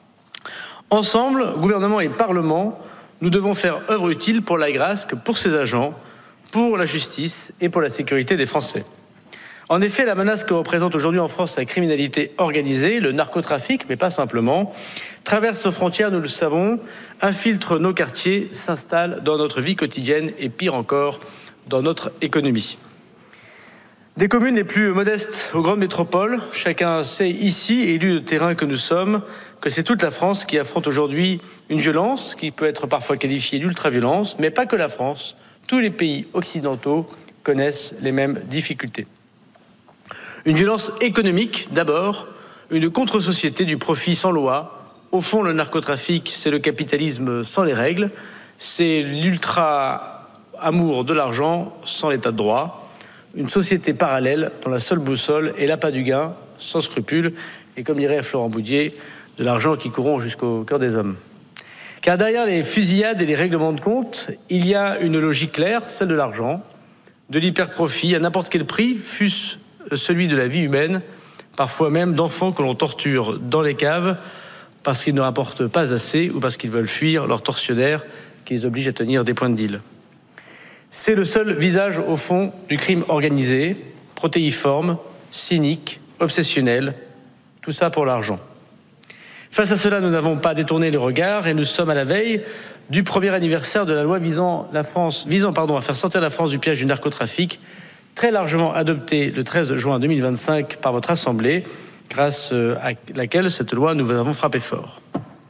Ensemble, gouvernement et parlement, nous devons faire œuvre utile pour l'Agrasc, pour ses agents, pour la justice et pour la sécurité des Français. En effet, la menace que représente aujourd'hui en France la criminalité organisée, le narcotrafic, mais pas simplement, traverse nos frontières, nous le savons, infiltre nos quartiers, s'installe dans notre vie quotidienne et pire encore, dans notre économie. Des communes les plus modestes aux grandes métropoles, chacun sait ici, élus de terrain que nous sommes, que c'est toute la France qui affronte aujourd'hui une violence qui peut être parfois qualifiée d'ultra-violence, mais pas que la France. Tous les pays occidentaux connaissent les mêmes difficultés. Une violence économique, d'abord, une contre-société du profit sans loi. Au fond, le narcotrafic, c'est le capitalisme sans les règles, c'est l'ultra-amour de l'argent sans l'état de droit, une société parallèle dont la seule boussole est l'appât du gain, sans scrupule, et comme dirait Florent Boudier, de l'argent qui corrompt jusqu'au cœur des hommes. Car derrière les fusillades et les règlements de compte, il y a une logique claire, celle de l'argent, de l'hyperprofit à n'importe quel prix, fût-ce celui de la vie humaine, parfois même d'enfants que l'on torture dans les caves parce qu'ils ne rapportent pas assez ou parce qu'ils veulent fuir leurs tortionnaires qui les obligent à tenir des points de deal. C'est le seul visage, au fond, du crime organisé, protéiforme, cynique, obsessionnel, tout ça pour l'argent. Face à cela, nous n'avons pas détourné le regard et nous sommes à la veille du premier anniversaire de la loi visant, la France, visant pardon, à faire sortir la France du piège du narcotrafic, très largement adoptée le treize juin deux mille vingt-cinq par votre Assemblée, grâce à laquelle cette loi nous avons frappé fort.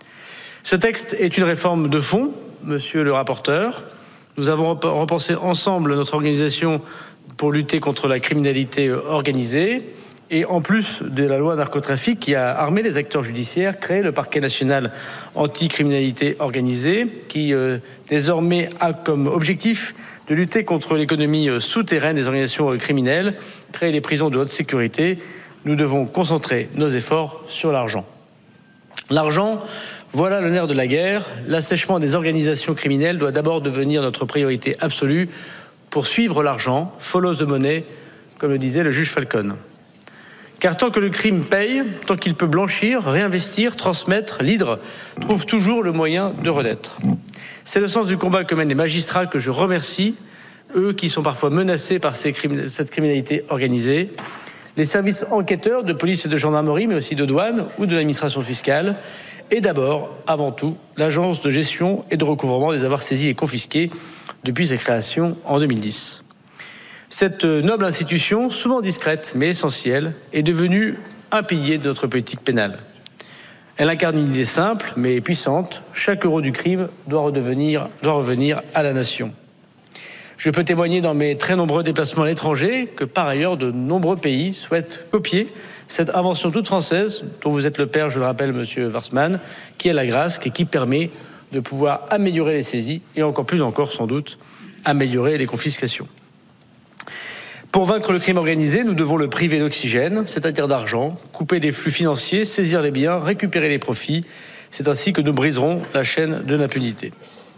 Ce texte est une réforme de fond, monsieur le rapporteur. Nous avons repensé ensemble notre organisation pour lutter contre la criminalité organisée. Et en plus de la loi narcotrafic qui a armé les acteurs judiciaires, créé le parquet national anti-criminalité organisée, qui euh, désormais a comme objectif de lutter contre l'économie souterraine des organisations criminelles, créer les prisons de haute sécurité. Nous devons concentrer nos efforts sur l'argent. L'argent, voilà le nerf de la guerre. L'assèchement des organisations criminelles doit d'abord devenir notre priorité absolue pour suivre l'argent, follow the money, comme le disait le juge Falcon. Car tant que le crime paye, tant qu'il peut blanchir, réinvestir, transmettre, l'hydre trouve toujours le moyen de renaître. C'est le sens du combat que mènent les magistrats que je remercie, eux qui sont parfois menacés par ces crimes, cette criminalité organisée, les services enquêteurs de police et de gendarmerie, mais aussi de douane ou de l'administration fiscale, et d'abord, avant tout, l'agence de gestion et de recouvrement des avoirs saisis et confisqués depuis sa création en deux mille dix. Cette noble institution, souvent discrète mais essentielle, est devenue un pilier de notre politique pénale. Elle incarne une idée simple mais puissante. Chaque euro du crime doit redevenir, doit revenir à la nation. Je peux témoigner dans mes très nombreux déplacements à l'étranger que par ailleurs de nombreux pays souhaitent copier cette invention toute française dont vous êtes le père, je le rappelle, monsieur Warsmann, qui est la Grasc et qui permet de pouvoir améliorer les saisies et encore plus encore sans doute améliorer les confiscations. Pour vaincre le crime organisé, nous devons le priver d'oxygène, c'est-à-dire d'argent, couper des flux financiers, saisir les biens, récupérer les profits. C'est ainsi que nous briserons la chaîne de l'impunité.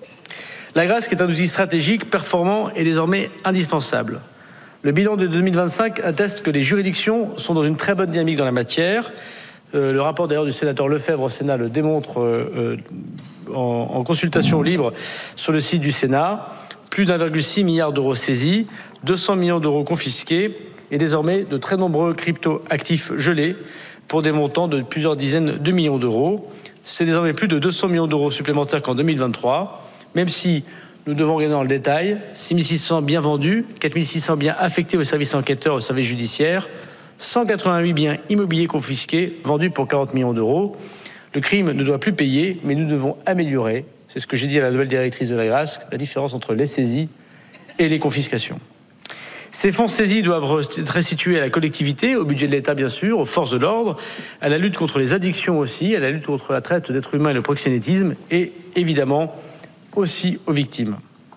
La Grasc est un outil stratégique, performant et désormais indispensable. Le bilan de deux mille vingt-cinq atteste que les juridictions sont dans une très bonne dynamique dans la matière. Euh, le rapport d'ailleurs du sénateur Lefebvre au Sénat le démontre euh, en, en consultation libre sur le site du Sénat. Plus d'un virgule six milliard d'euros saisis, deux cents millions d'euros confisqués et désormais de très nombreux crypto-actifs gelés pour des montants de plusieurs dizaines de millions d'euros. C'est désormais plus de deux cents millions d'euros supplémentaires qu'en deux mille vingt-trois. Même si nous devons regarder dans le détail, six mille six cents biens vendus, quatre mille six cents biens affectés aux services enquêteurs, aux services judiciaires, cent quatre-vingt-huit biens immobiliers confisqués, vendus pour quarante millions d'euros. Le crime ne doit plus payer, mais nous devons améliorer, c'est ce que j'ai dit à la nouvelle directrice de la Grasc, la différence entre les saisies et les confiscations. Ces fonds saisis doivent être restitués à la collectivité, au budget de l'État bien sûr, aux forces de l'ordre, à la lutte contre les addictions aussi, à la lutte contre la traite d'êtres humains et le proxénétisme, et évidemment aussi aux victimes.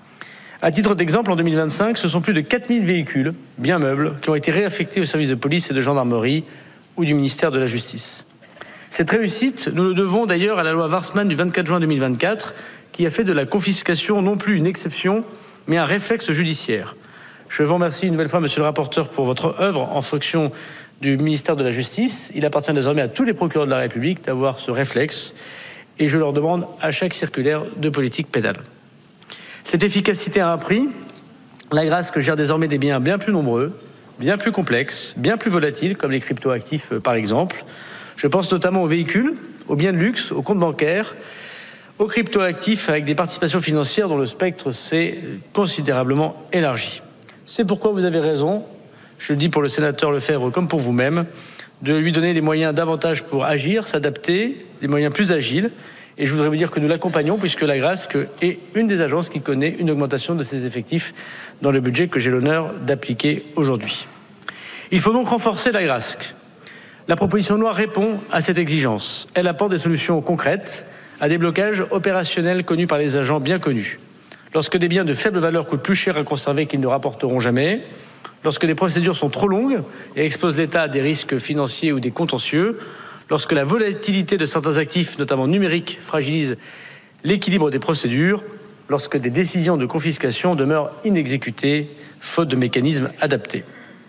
À titre d'exemple, en deux mille vingt-cinq, ce sont plus de quatre mille véhicules, bien meubles, qui ont été réaffectés aux services de police et de gendarmerie ou du ministère de la Justice. Cette réussite, nous le devons d'ailleurs à la loi Warsmann du vingt-quatre juin deux mille vingt-quatre, qui a fait de la confiscation non plus une exception, mais un réflexe judiciaire. Je vous remercie une nouvelle fois, monsieur le rapporteur, pour votre œuvre en fonction du ministère de la Justice. Il appartient désormais à tous les procureurs de la République d'avoir ce réflexe, et je leur demande à chaque circulaire de politique pénale. Cette efficacité a un prix. La Grasc gère désormais des biens bien plus nombreux, bien plus complexes, bien plus volatiles, comme les cryptoactifs par exemple. Je pense notamment aux véhicules, aux biens de luxe, aux comptes bancaires, aux cryptoactifs avec des participations financières dont le spectre s'est considérablement élargi. C'est pourquoi vous avez raison, je le dis pour le sénateur Lefebvre comme pour vous-même, de lui donner des moyens davantage pour agir, s'adapter, des moyens plus agiles. Et je voudrais vous dire que nous l'accompagnons puisque la Grasc est une des agences qui connaît une augmentation de ses effectifs dans le budget que j'ai l'honneur d'appliquer aujourd'hui. Il faut donc renforcer la Grasc. La proposition de loi répond à cette exigence. Elle apporte des solutions concrètes à des blocages opérationnels connus par les agents bien connus. Lorsque des biens de faible valeur coûtent plus cher à conserver qu'ils ne rapporteront jamais, lorsque les procédures sont trop longues et exposent l'État à des risques financiers ou des contentieux, lorsque la volatilité de certains actifs, notamment numériques, fragilise l'équilibre des procédures, lorsque des décisions de confiscation demeurent inexécutées, faute de mécanismes adaptés.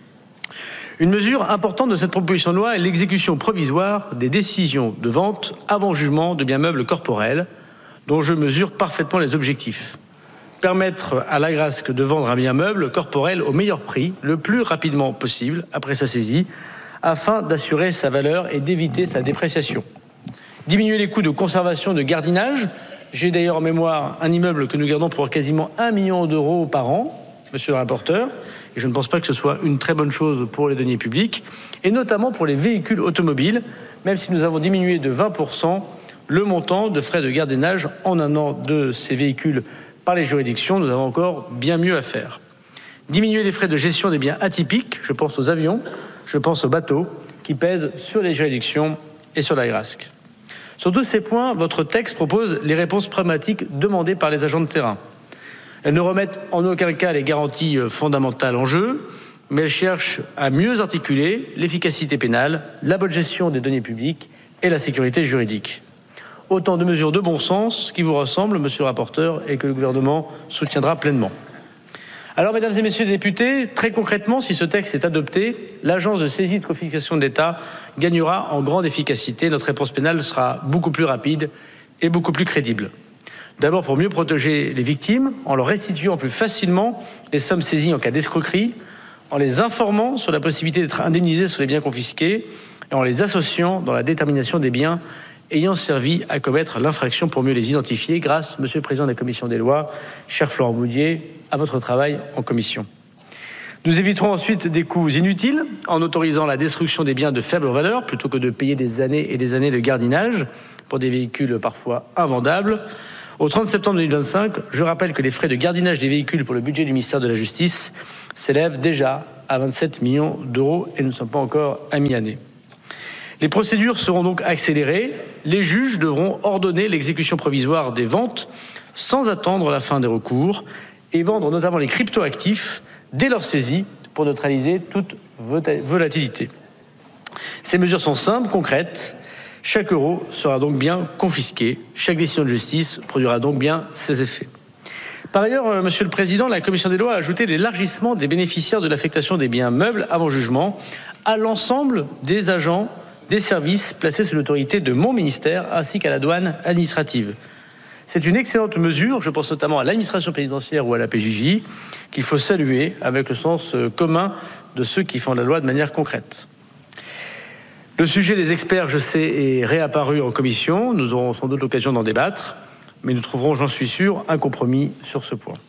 Une mesure importante de cette proposition de loi est l'exécution provisoire des décisions de vente avant jugement de biens meubles corporels, dont je mesure parfaitement les objectifs. Permettre à la Grasc de vendre un bien meuble corporel au meilleur prix, le plus rapidement possible après sa saisie, afin d'assurer sa valeur et d'éviter sa dépréciation. Diminuer les coûts de conservation, de gardinage. J'ai d'ailleurs en mémoire un immeuble que nous gardons pour quasiment un million d'euros par an, monsieur le rapporteur, et je ne pense pas que ce soit une très bonne chose pour les deniers publics, et notamment pour les véhicules automobiles, même si nous avons diminué de vingt pour cent le montant de frais de gardinage en un an de ces véhicules par les juridictions, nous avons encore bien mieux à faire. Diminuer les frais de gestion des biens atypiques, je pense aux avions, je pense aux bateaux, qui pèsent sur les juridictions et sur la Grasc. Sur tous ces points, votre texte propose les réponses pragmatiques demandées par les agents de terrain. Elles ne remettent en aucun cas les garanties fondamentales en jeu, mais elles cherchent à mieux articuler l'efficacité pénale, la bonne gestion des deniers publics et la sécurité juridique. Autant de mesures de bon sens qui vous ressemblent, monsieur le rapporteur, et que le gouvernement soutiendra pleinement. Alors, mesdames et messieurs les députés, très concrètement, si ce texte est adopté, l'agence de saisie et de confiscation de l'État gagnera en grande efficacité. Notre réponse pénale sera beaucoup plus rapide et beaucoup plus crédible. D'abord, pour mieux protéger les victimes, en leur restituant plus facilement les sommes saisies en cas d'escroquerie, en les informant sur la possibilité d'être indemnisés sur les biens confisqués et en les associant dans la détermination des biens ayant servi à commettre l'infraction pour mieux les identifier grâce, Monsieur le Président de la Commission des lois, cher Florent Boudier, à votre travail en commission. Nous éviterons ensuite des coûts inutiles en autorisant la destruction des biens de faible valeur plutôt que de payer des années et des années de gardiennage pour des véhicules parfois invendables. Au trente septembre deux mille vingt-cinq, je rappelle que les frais de gardiennage des véhicules pour le budget du ministère de la Justice s'élèvent déjà à vingt-sept millions d'euros et nous ne sommes pas encore à mi-année. Les procédures seront donc accélérées. Les juges devront ordonner l'exécution provisoire des ventes sans attendre la fin des recours et vendre notamment les cryptoactifs dès leur saisie pour neutraliser toute volatilité. Ces mesures sont simples, concrètes. Chaque euro sera donc bien confisqué. Chaque décision de justice produira donc bien ses effets. Par ailleurs, Monsieur le Président, la Commission des lois a ajouté l'élargissement des bénéficiaires de l'affectation des biens meubles avant jugement à l'ensemble des agents des services placés sous l'autorité de mon ministère ainsi qu'à la douane administrative. C'est une excellente mesure, je pense notamment à l'administration pénitentiaire ou à la P J J, qu'il faut saluer avec le sens commun de ceux qui font la loi de manière concrète. Le sujet des experts, je sais, est réapparu en commission. Nous aurons sans doute l'occasion d'en débattre, mais nous trouverons, j'en suis sûr, un compromis sur ce point.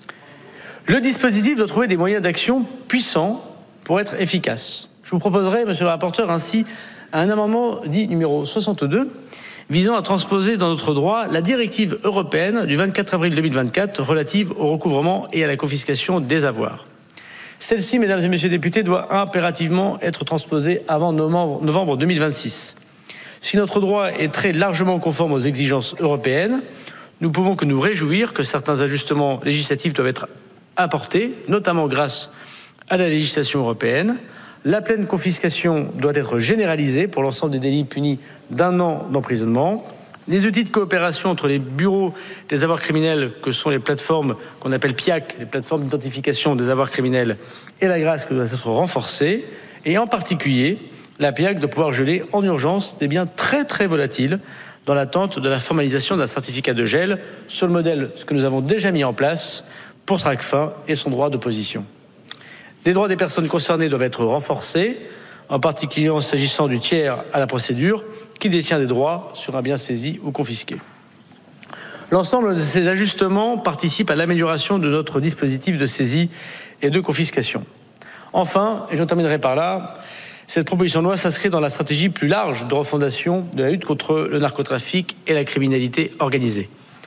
Le dispositif doit trouver des moyens d'action puissants pour être efficace. Je vous proposerai, monsieur le rapporteur, ainsi un amendement dit numéro soixante-deux, visant à transposer dans notre droit la directive européenne du vingt-quatre avril deux mille vingt-quatre relative au recouvrement et à la confiscation des avoirs. Celle-ci, mesdames et messieurs les députés, doit impérativement être transposée avant novembre deux mille vingt-six. Si notre droit est très largement conforme aux exigences européennes, nous pouvons que nous réjouir que certains ajustements législatifs doivent être apportés, notamment grâce à la législation européenne. La pleine confiscation doit être généralisée pour l'ensemble des délits punis d'un an d'emprisonnement. Les outils de coopération entre les bureaux des avoirs criminels, que sont les plateformes qu'on appelle P I A C, les plateformes d'identification des avoirs criminels, et la grâce doit être renforcée. Et en particulier, la P I A C doit pouvoir geler en urgence des biens très très volatiles dans l'attente de la formalisation d'un certificat de gel sur le modèle ce que nous avons déjà mis en place pour Tracfin et son droit d'opposition. Les droits des personnes concernées doivent être renforcés, en particulier en s'agissant du tiers à la procédure qui détient des droits sur un bien saisi ou confisqué. L'ensemble de ces ajustements participe à l'amélioration de notre dispositif de saisie et de confiscation. Enfin, et j'en terminerai par là, cette proposition de loi s'inscrit dans la stratégie plus large de refondation de la lutte contre le narcotrafic et la criminalité organisée.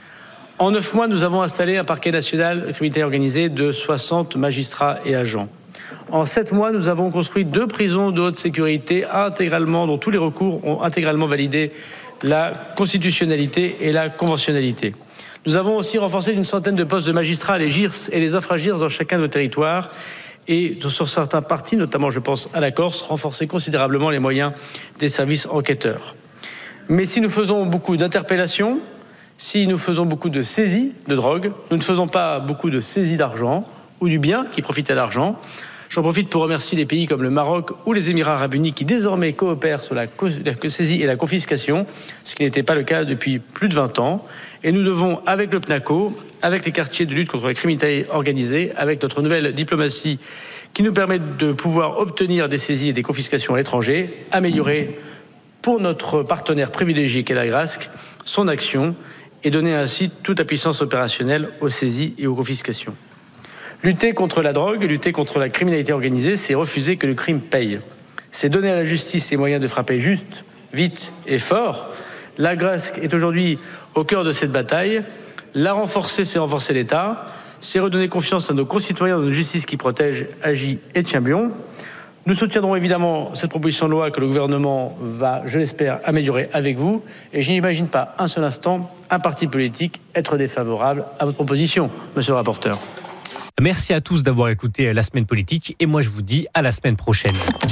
En neuf mois, nous avons installé un parquet national de criminalité organisée de soixante magistrats et agents. En sept mois, nous avons construit deux prisons de haute sécurité intégralement, dont tous les recours ont intégralement validé la constitutionnalité et la conventionnalité. Nous avons aussi renforcé d'une centaine de postes de magistrats, les G I R S et les infra-G I R S dans chacun de nos territoires. Et sur certains partis, notamment je pense à la Corse, renforcer considérablement les moyens des services enquêteurs. Mais si nous faisons beaucoup d'interpellations, si nous faisons beaucoup de saisies de drogue, nous ne faisons pas beaucoup de saisies d'argent ou du bien qui profite à l'argent. J'en profite pour remercier les pays comme le Maroc ou les Émirats arabes unis qui désormais coopèrent sur la saisie et la confiscation, ce qui n'était pas le cas depuis plus de vingt ans. Et nous devons, avec le P N A C O, avec les quartiers de lutte contre la criminalité organisée, avec notre nouvelle diplomatie qui nous permet de pouvoir obtenir des saisies et des confiscations à l'étranger, améliorer pour notre partenaire privilégié qu'est la Grasc son action et donner ainsi toute la puissance opérationnelle aux saisies et aux confiscations. Lutter contre la drogue, lutter contre la criminalité organisée, c'est refuser que le crime paye. C'est donner à la justice les moyens de frapper juste, vite et fort. La Grasc est aujourd'hui au cœur de cette bataille. La renforcer, c'est renforcer l'État. C'est redonner confiance à nos concitoyens dans une justice qui protège, agit et tient bon. Nous soutiendrons évidemment cette proposition de loi que le gouvernement va, je l'espère, améliorer avec vous. Et je n'imagine pas un seul instant un parti politique être défavorable à votre proposition, monsieur le rapporteur.
Merci à tous d'avoir écouté La Semaine Politique et moi je vous dis à la semaine prochaine.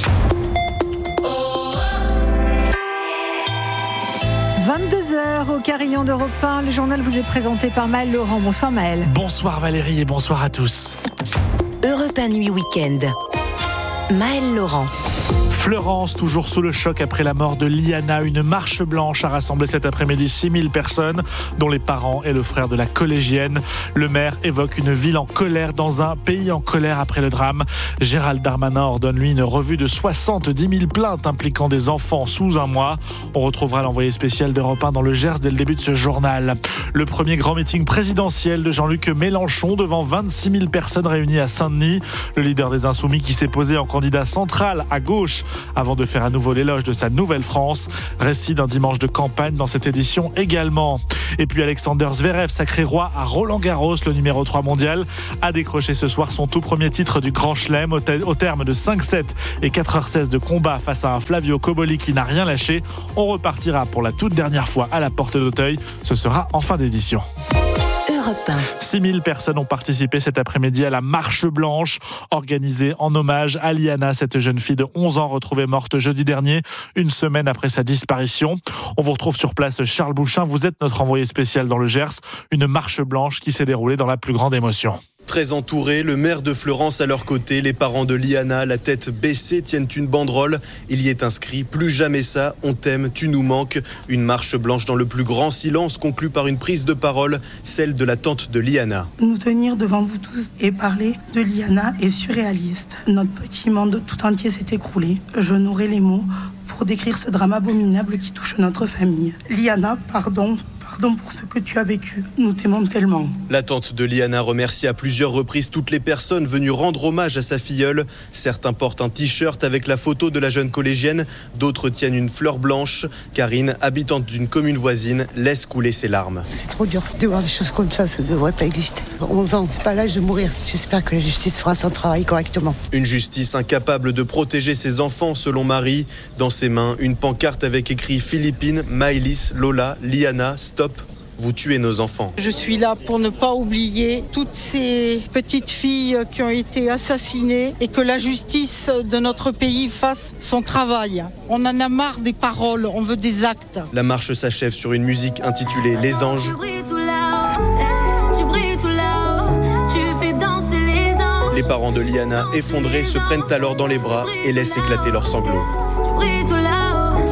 vingt-deux heures au Carillon d'Europe un. Le journal vous est présenté par Maël Laurent. Bonsoir Maël.
Bonsoir Valérie et bonsoir à tous.
Europe un Nuit Week-end. Maëlle Laurent.
Fleurance, toujours sous le choc après la mort de Liana. Une marche blanche a rassemblé cet après-midi six mille personnes, dont les parents et le frère de la collégienne. Le maire évoque une ville en colère dans un pays en colère après le drame. Gérald Darmanin ordonne, lui, une revue de soixante-dix mille plaintes impliquant des enfants sous un mois. On retrouvera l'envoyé spécial d'Europe un dans le Gers dès le début de ce journal. Le premier grand meeting présidentiel de Jean-Luc Mélenchon devant vingt-six mille personnes réunies à Saint-Denis. Le leader des Insoumis qui s'est posé en candidat central à gauche avant de faire à nouveau l'éloge de sa nouvelle France. Récit d'un dimanche de campagne dans cette édition également. Et puis Alexander Zverev, sacré roi à Roland-Garros, le numéro trois mondial, a décroché ce soir son tout premier titre du Grand Chelem au, te- au terme de cinq sept et quatre heures seize de combat face à un Flavio Cobolli qui n'a rien lâché. On repartira pour la toute dernière fois à la porte d'Auteuil. Ce sera en fin d'édition. six mille personnes ont participé cet après-midi à la marche blanche organisée en hommage à Liana, cette jeune fille de onze ans retrouvée morte jeudi dernier, une semaine après sa disparition. On vous retrouve sur place, Charles Bouchin, vous êtes notre envoyé spécial dans le Gers. Une marche blanche qui s'est déroulée dans la plus grande émotion.
Très entourés, le maire de Fleurance à leur côté, les parents de Liana, la tête baissée, tiennent une banderole. Il y est inscrit « Plus jamais ça, on t'aime, tu nous manques ». Une marche blanche dans le plus grand silence, conclue par une prise de parole, celle de la tante de Liana.
Nous tenir devant vous tous et parler de Liana est surréaliste. Notre petit monde tout entier s'est écroulé. Je n'aurai les mots pour décrire ce drame abominable qui touche notre famille. Liana, pardon. Pardon pour ce que tu as vécu, nous t'aimons tellement.
La tante de Liana remercie à plusieurs reprises toutes les personnes venues rendre hommage à sa filleule. Certains portent un t-shirt avec la photo de la jeune collégienne, d'autres tiennent une fleur blanche. Karine, habitante d'une commune voisine, laisse couler ses larmes.
C'est trop dur de voir des choses comme ça, ça ne devrait pas exister. onze ans, c'est pas l'âge de mourir. J'espère que la justice fera son travail correctement.
Une justice incapable de protéger ses enfants, selon Marie. Dans ses mains, une pancarte avec écrit Philippines, Maëlys, Lola, Liana, stop. Vous tuez nos enfants.
Je suis là pour ne pas oublier toutes ces petites filles qui ont été assassinées et que la justice de notre pays fasse son travail. On en a marre des paroles, on veut des actes.
La marche s'achève sur une musique intitulée Les Anges.
Tu brilles tout là-haut, tu brilles tout là-haut, tu fais danser les anges.
Les parents de Liana, effondrés, se prennent alors dans les bras et laissent éclater leurs sanglots.
Tu brilles tout là-haut.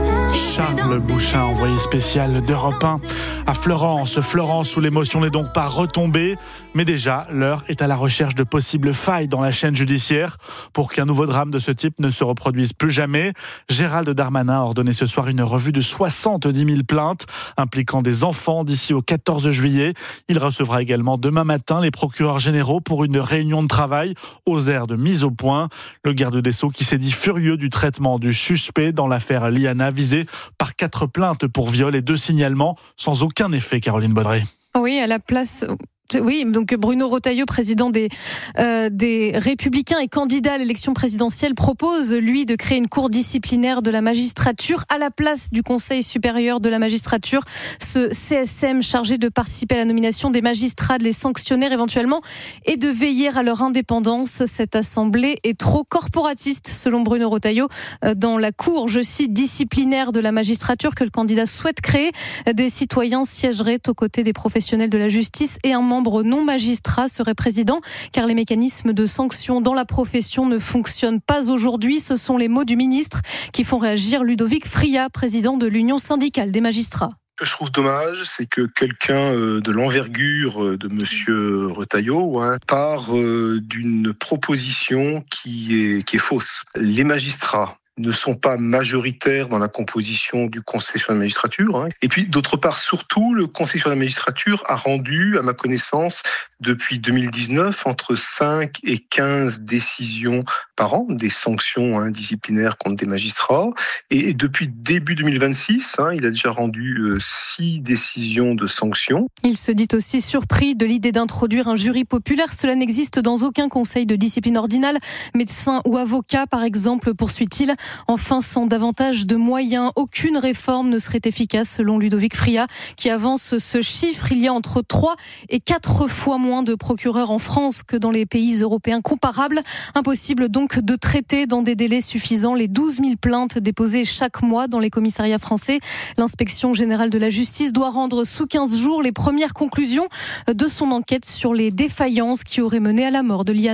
Charles Bouchin, envoyé spécial d'Europe un à Fleurance. Fleurance où l'émotion n'est donc pas retombée, mais déjà l'heure est à la recherche de possibles failles dans la chaîne judiciaire pour qu'un nouveau drame de ce type ne se reproduise plus jamais. Gérald Darmanin a ordonné ce soir une revue de soixante-dix mille plaintes impliquant des enfants d'ici au quatorze juillet. Il recevra également demain matin les procureurs généraux pour une réunion de travail aux aires de mise au point. Le garde des Sceaux qui s'est dit furieux du traitement du suspect dans l'affaire Liana, visé par quatre plaintes pour viol et deux signalements sans aucun effet, Caroline Baudry.
Oui, à la place... Oui, donc Bruno Retailleau, président des, euh, des Républicains et candidat à l'élection présidentielle, propose, lui, de créer une cour disciplinaire de la magistrature à la place du Conseil supérieur de la magistrature. Ce C S M chargé de participer à la nomination des magistrats, de les sanctionner éventuellement et de veiller à leur indépendance. Cette assemblée est trop corporatiste, selon Bruno Retailleau, dans la cour, je cite, disciplinaire de la magistrature que le candidat souhaite créer. Des citoyens siégeraient aux côtés des professionnels de la justice et un membre non magistrat serait président, car les mécanismes de sanction dans la profession ne fonctionnent pas aujourd'hui. Ce sont les mots du ministre qui font réagir Ludovic Friat, président de l'Union syndicale des magistrats.
Ce que je trouve dommage, c'est que quelqu'un de l'envergure de monsieur Retailleau hein, part d'une proposition qui est, qui est fausse. Les magistrats ne sont pas majoritaires dans la composition du Conseil sur la magistrature. Hein. Et puis, d'autre part, surtout, le Conseil sur la magistrature a rendu, à ma connaissance, depuis deux mille dix-neuf, entre cinq et quinze décisions par an, des sanctions hein, disciplinaires contre des magistrats. Et depuis début deux mille vingt-six, hein, il a déjà rendu euh, six décisions de sanctions.
Il se dit aussi surpris de l'idée d'introduire un jury populaire. Cela n'existe dans aucun conseil de discipline ordinale. Médecin ou avocat, par exemple, poursuit-il. Enfin, sans davantage de moyens, aucune réforme ne serait efficace, selon Ludovic Friat, qui avance ce chiffre. Il y a entre trois et quatre fois moins de procureurs en France que dans les pays européens comparables. Impossible donc de traiter dans des délais suffisants les douze mille plaintes déposées chaque mois dans les commissariats français. L'inspection générale de la justice doit rendre sous quinze jours les premières conclusions de son enquête sur les défaillances qui auraient mené à la mort de Liana.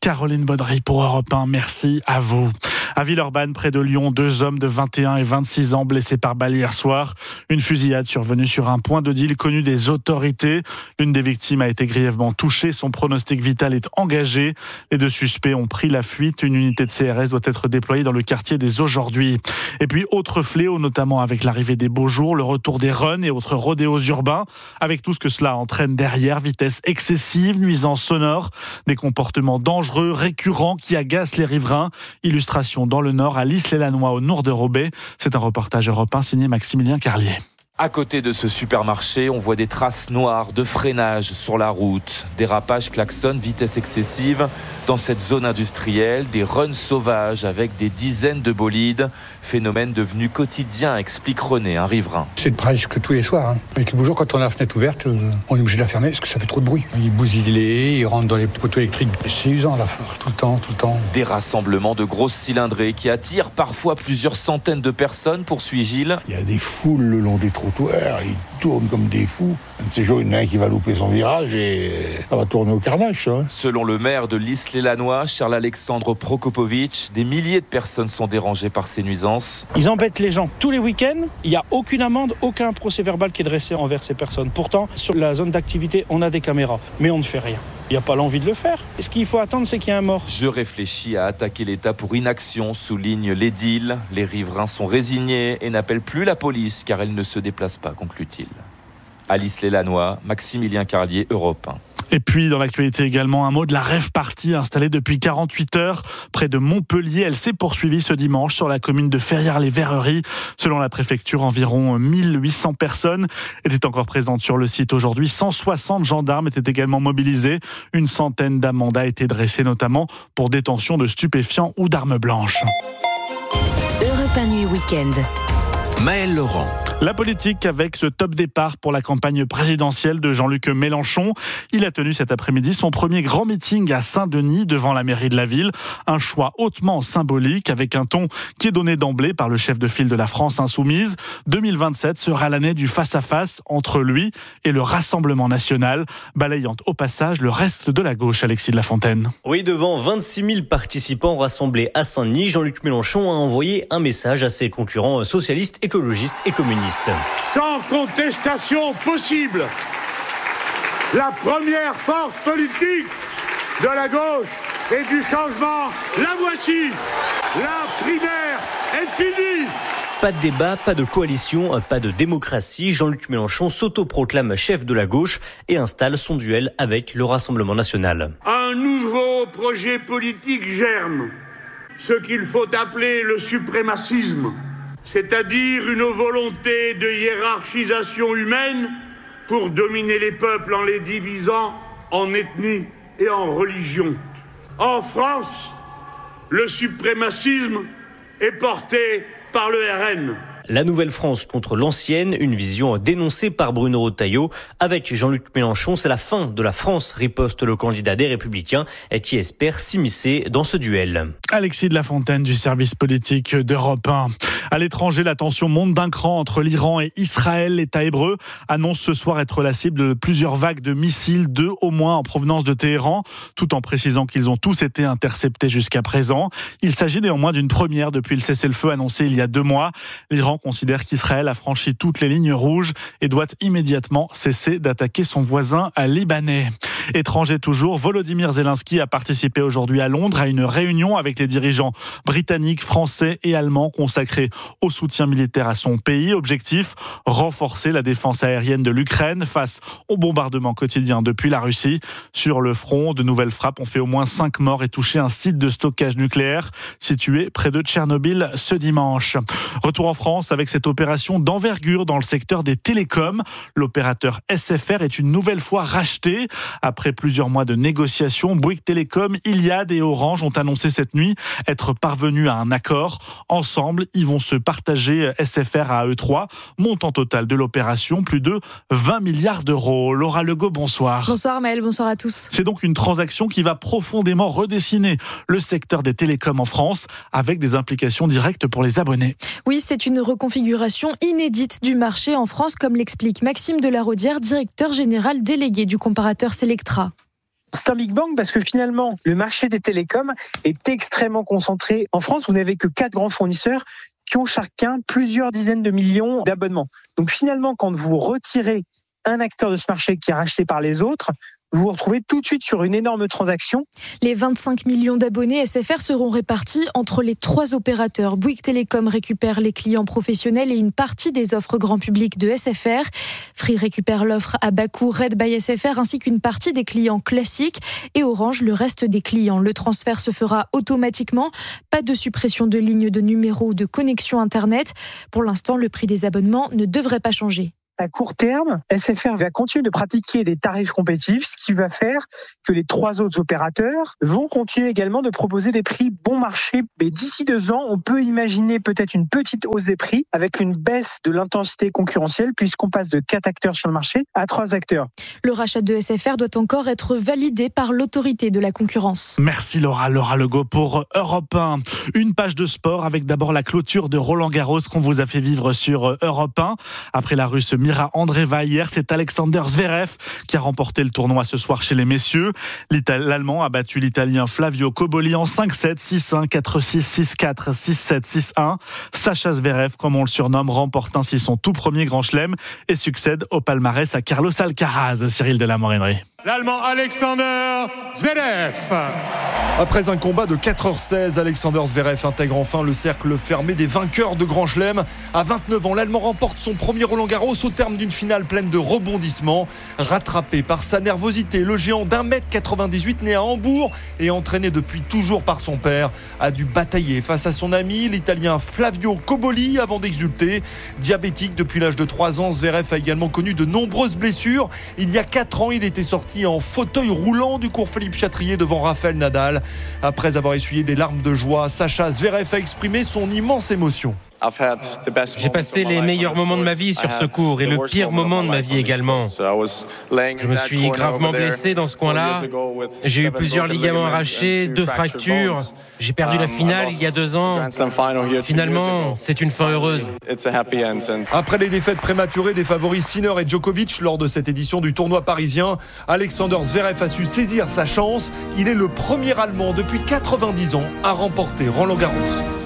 Caroline Baudry pour Europe un. Merci à vous. À Villeurbanne, près de Lyon, deux hommes de vingt et un et vingt-six ans blessés par balle hier soir. Une fusillade survenue sur un point de deal connu des autorités. L'une des victimes a été grièvement touchée. Son pronostic vital est engagé. Les deux suspects ont pris la fuite. Une unité de C R S doit être déployée dans le quartier dès aujourd'hui. Et puis, autre fléau, notamment avec l'arrivée des beaux jours, le retour des runs et autres rodéos urbains, avec tout ce que cela entraîne derrière, vitesse excessive, nuisances sonores, des comportements dangereux, récurrents qui agacent les riverains. Illustration dans le Nord, à L'Isle-et-la-Noix, au nord de Roubaix. C'est un reportage Europe un signé Maximilien Carlier.
À côté de ce supermarché, on voit des traces noires de freinage sur la route. Dérapages, klaxons, vitesse excessive. Dans cette zone industrielle, des runs sauvages avec des dizaines de bolides. Phénomène devenu quotidien, explique René, un riverain.
C'est presque tous les soirs. Hein. Avec le beau jour, quand on a la fenêtre ouverte, on est obligé de la fermer parce que ça fait trop de bruit. Ils bousillent les, ils rentrent dans les poteaux électriques. C'est usant la force, tout le temps, tout le temps.
Des rassemblements de grosses cylindrées qui attirent parfois plusieurs centaines de personnes, poursuit Gilles.
Il y a des foules le long des trottoirs, ils tournent comme des fous. Un de ces jours, il y en a un qui va louper son virage et ça va tourner au carnage. Hein.
Selon le maire de l'Isle-et-la-Noix, Charles-Alexandre Prokopovitch, des milliers de personnes sont dérangées par ces nuisances.
Ils embêtent les gens tous les week-ends. Il n'y a aucune amende, aucun procès-verbal qui est dressé envers ces personnes. Pourtant, sur la zone d'activité, on a des caméras, mais on ne fait rien. Il n'y a pas l'envie de le faire. Ce qu'il faut attendre, c'est qu'il y ait un mort.
Je réfléchis à attaquer l'État pour inaction, souligne l'édile. Les riverains sont résignés et n'appellent plus la police car elle ne se déplace pas, conclut-il. À l'Isle-et-la-Noix, Maximilien Carlier, Europe un.
Et puis, dans l'actualité également, un mot de la rave party installée depuis quarante-huit heures près de Montpellier. Elle s'est poursuivie ce dimanche sur la commune de Ferrières-les-Verreries. Selon la préfecture, environ mille huit cents personnes étaient encore présentes sur le site aujourd'hui. cent soixante gendarmes étaient également mobilisés. Une centaine d'amendes a été dressée, notamment pour détention de stupéfiants ou d'armes blanches.
Europe un Nuit Week-end.
Maël Laurent. La politique avec ce top départ pour la campagne présidentielle de Jean-Luc Mélenchon. Il a tenu cet après-midi son premier grand meeting à Saint-Denis devant la mairie de la ville. Un choix hautement symbolique avec un ton qui est donné d'emblée par le chef de file de la France insoumise. deux mille vingt-sept sera l'année du face-à-face entre lui et le Rassemblement national, balayant au passage le reste de la gauche. Alexis de la Fontaine.
Oui, devant vingt-six mille participants rassemblés à Saint-Denis, Jean-Luc Mélenchon a envoyé un message à ses concurrents socialistes, écologistes et communistes.
Sans contestation possible, la première force politique de la gauche et du changement, la voici. La primaire est finie.
Pas de débat, pas de coalition, pas de démocratie. Jean-Luc Mélenchon s'autoproclame chef de la gauche et installe son duel avec le Rassemblement national.
Un nouveau projet politique germe, ce qu'il faut appeler le suprémacisme. C'est-à-dire une volonté de hiérarchisation humaine pour dominer les peuples en les divisant en ethnie et en religion. En France, le suprémacisme est porté par le R N.
La nouvelle France contre l'ancienne, une vision dénoncée par Bruno Retailleau. Avec Jean-Luc Mélenchon, c'est la fin de la France, riposte le candidat des Républicains qui espère s'immiscer dans ce duel.
Alexis de la Fontaine du service politique d'Europe un. À l'étranger, la tension monte d'un cran entre l'Iran et Israël. L'État hébreu annonce ce soir être la cible de plusieurs vagues de missiles, deux au moins en provenance de Téhéran, tout en précisant qu'ils ont tous été interceptés jusqu'à présent. Il s'agit néanmoins d'une première depuis le cessez-le-feu annoncé il y a deux mois. L'Iran considère qu'Israël a franchi toutes les lignes rouges et doit immédiatement cesser d'attaquer son voisin libanais. Étranger toujours, Volodymyr Zelensky a participé aujourd'hui à Londres à une réunion avec les dirigeants britanniques, français et allemands consacrés au soutien militaire à son pays. Objectif, renforcer la défense aérienne de l'Ukraine face aux bombardements quotidiens depuis la Russie. Sur le front, de nouvelles frappes ont fait au moins cinq morts et touché un site de stockage nucléaire situé près de Tchernobyl ce dimanche. Retour en France avec cette opération d'envergure dans le secteur des télécoms. L'opérateur S F R est une nouvelle fois racheté. Après plusieurs mois de négociations, Bouygues Télécom, Iliad et Orange ont annoncé cette nuit être parvenus à un accord. Ensemble, ils vont se partager S F R à eux trois. Montant total de l'opération, plus de vingt milliards d'euros. Laura Legault, bonsoir.
Bonsoir Maël, bonsoir à tous.
C'est donc une transaction qui va profondément redessiner le secteur des télécoms en France avec des implications directes pour les abonnés.
Oui, c'est une reconfiguration inédite du marché en France, comme l'explique Maxime Delaraudière, directeur général délégué du comparateur Selectra.
C'est un Big Bang parce que finalement, le marché des télécoms est extrêmement concentré. En France, vous n'avez que quatre grands fournisseurs qui ont chacun plusieurs dizaines de millions d'abonnements. Donc finalement, quand vous retirez un acteur de ce marché qui est racheté par les autres, vous vous retrouvez tout de suite sur une énorme transaction.
Les vingt-cinq millions d'abonnés S F R seront répartis entre les trois opérateurs. Bouygues Télécom récupère les clients professionnels et une partie des offres grand public de S F R. Free récupère l'offre à bas coût Red by S F R ainsi qu'une partie des clients classiques et Orange le reste des clients. Le transfert se fera automatiquement. Pas de suppression de lignes de numéro ou de connexion Internet. Pour l'instant, le prix des abonnements ne devrait pas changer.
À court terme, S F R va continuer de pratiquer des tarifs compétitifs, ce qui va faire que les trois autres opérateurs vont continuer également de proposer des prix bon marché. Mais d'ici deux ans, on peut imaginer peut-être une petite hausse des prix avec une baisse de l'intensité concurrentielle puisqu'on passe de quatre acteurs sur le marché à trois acteurs.
Le rachat de S F R doit encore être validé par l'autorité de la concurrence.
Merci Laura, Laura Legault pour Europe un. Une page de sport avec d'abord la clôture de Roland Garros qu'on vous a fait vivre sur Europe un. Après la Russe Mira Andreeva hier, c'est Alexander Zverev qui a remporté le tournoi ce soir chez les messieurs. L'Allemand a battu l'Italien Flavio Cobolli en cinq sept, six un, quatre six, six quatre, six sept, six un. Sacha Zverev, comme on le surnomme, remporte ainsi son tout premier grand chelem et succède au palmarès à Carlos Alcaraz. Cyril de la Morinerie.
L'Allemand Alexander Zverev.
Après un combat de quatre heures seize, Alexander Zverev intègre enfin le cercle fermé des vainqueurs de Grand Chelem. À vingt-neuf ans, l'Allemand remporte son premier Roland Garros au terme d'une finale pleine de rebondissements. Rattrapé par sa nervosité, le géant d'un mètre quatre-vingt-dix-huit né à Hambourg et entraîné depuis toujours par son père a dû batailler face à son ami, l'Italien Flavio Cobolli, avant d'exulter. Diabétique depuis l'âge de trois ans, Zverev a également connu de nombreuses blessures. Il y a quatre ans, il était sorti en fauteuil roulant du cours Philippe Chatrier devant Rafael Nadal. Après avoir essuyé des larmes de joie, Sacha Zverev a exprimé son immense émotion.
J'ai passé les meilleurs moments de ma vie sur ce cours et le pire moment de ma vie également. Je me suis gravement blessé dans ce coin-là. J'ai eu plusieurs ligaments arrachés, deux fractures. J'ai perdu la finale il y a deux ans. Finalement, c'est une fin heureuse.
Après les défaites prématurées des favoris Sinner et Djokovic lors de cette édition du tournoi parisien, Alexander Zverev a su saisir sa chance. Il est le premier Allemand depuis quatre-vingt-dix ans à remporter Roland Garros.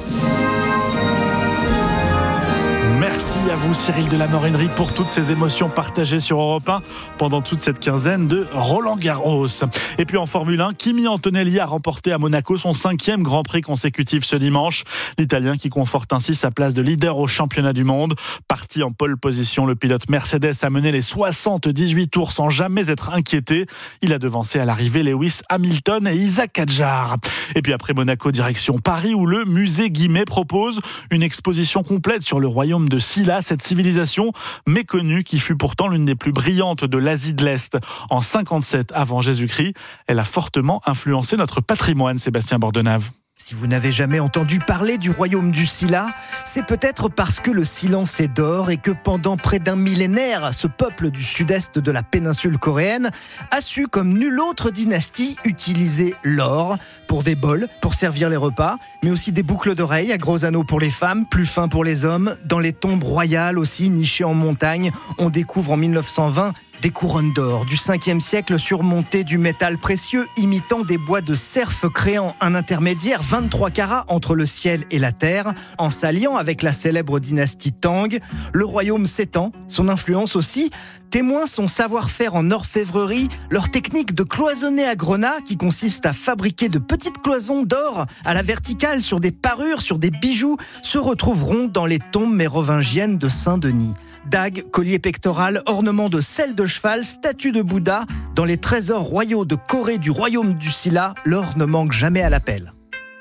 Merci à vous Cyril de la Morinerie pour toutes ces émotions partagées sur Europe un pendant toute cette quinzaine de Roland Garros. Et puis en Formule un, Kimi Antonelli a remporté à Monaco son cinquième Grand Prix consécutif ce dimanche. L'Italien qui conforte ainsi sa place de leader au championnat du monde. Parti en pole position, le pilote Mercedes a mené les soixante-dix-huit tours sans jamais être inquiété. Il a devancé à l'arrivée Lewis Hamilton et Isaac Hadjar. Et puis après Monaco, direction Paris où le musée Guimet propose une exposition complète sur le royaume de Silla, cette civilisation méconnue qui fut pourtant l'une des plus brillantes de l'Asie de l'Est. En cinquante-sept avant Jésus-Christ, elle a fortement influencé notre patrimoine, Sébastien Bordenave.
Si vous n'avez jamais entendu parler du royaume du Silla, c'est peut-être parce que le silence est d'or et que pendant près d'un millénaire, ce peuple du sud-est de la péninsule coréenne a su, comme nulle autre dynastie, utiliser l'or pour des bols, pour servir les repas, mais aussi des boucles d'oreilles à gros anneaux pour les femmes, plus fins pour les hommes. Dans les tombes royales aussi, nichées en montagne, on découvre en mille neuf cent vingt des couronnes d'or du cinquième siècle surmontées du métal précieux imitant des bois de cerf, créant un intermédiaire vingt-trois carats entre le ciel et la terre. En s'alliant avec la célèbre dynastie Tang, le royaume s'étend, son influence aussi. Témoin son savoir-faire en orfèvrerie, leur technique de cloisonner à grenat qui consiste à fabriquer de petites cloisons d'or à la verticale sur des parures, sur des bijoux, se retrouveront dans les tombes mérovingiennes de Saint-Denis. Dagues, collier pectoral, ornements de selle de cheval, statue de Bouddha. Dans les trésors royaux de Corée du royaume du Silla, l'or ne manque jamais à l'appel.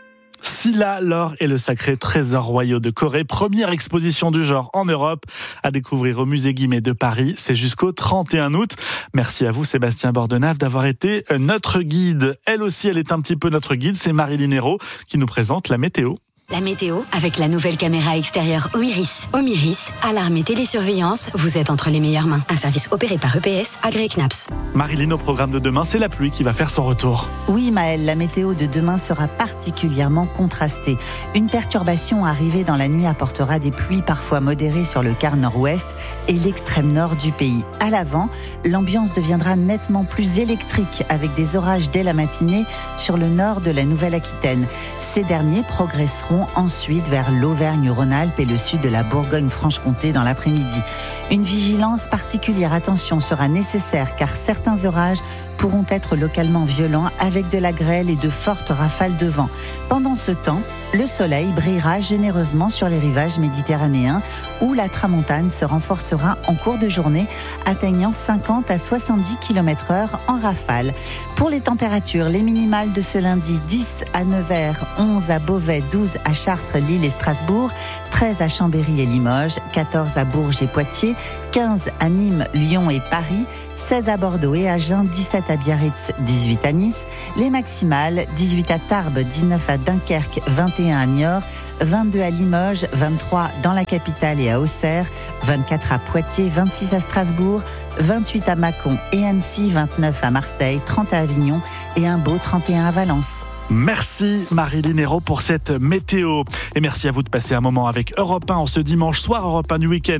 Silla, l'or et le sacré trésor royaux de Corée. Première exposition du genre en Europe à découvrir au musée Guimet de Paris. C'est jusqu'au trente et un août. Merci à vous Sébastien Bordenave d'avoir été notre guide. Elle aussi, elle est un petit peu notre guide. C'est Maryline Hérault qui nous présente la météo.
La météo avec la nouvelle caméra extérieure Omiris. Omiris, alarme et télésurveillance, vous êtes entre les meilleures mains. Un service opéré par E P S, agréé C N A P S.
Marilyn, au programme de demain, c'est la pluie qui va faire son retour.
Oui Maëlle, la météo de demain sera particulièrement contrastée. Une perturbation arrivée dans la nuit apportera des pluies parfois modérées sur le quart nord-ouest et l'extrême nord du pays. À l'avant, l'ambiance deviendra nettement plus électrique avec des orages dès la matinée sur le nord de la Nouvelle-Aquitaine. Ces derniers progresseront ensuite vers l'Auvergne-Rhône-Alpes et le sud de la Bourgogne-Franche-Comté dans l'après-midi. Une vigilance particulière, attention, sera nécessaire car certains orages pourront être localement violents avec de la grêle et de fortes rafales de vent. Pendant ce temps, le soleil brillera généreusement sur les rivages méditerranéens où la tramontane se renforcera en cours de journée, atteignant cinquante à soixante-dix kilomètres heure en rafale. Pour les températures, les minimales de ce lundi, dix à Nevers, onze à Beauvais, douze à Chartres, Lille et Strasbourg, treize à Chambéry et Limoges, quatorze à Bourges et Poitiers, quinze à Nîmes, Lyon et Paris, seize à Bordeaux et Agen, dix-sept à Biarritz, dix-huit à Nice, les maximales, dix-huit à Tarbes, dix-neuf à Dunkerque, vingt et un à Niort, vingt-deux à Limoges, vingt-trois dans la capitale et à Auxerre, vingt-quatre à Poitiers, vingt-six à Strasbourg, vingt-huit à Mâcon et Annecy, vingt-neuf à Marseille, trente à Avignon et un beau trente et un à Valence.
Merci Marilyn Hérault pour cette météo. Et merci à vous de passer un moment avec Europe un en ce dimanche soir, Europe un du week-end.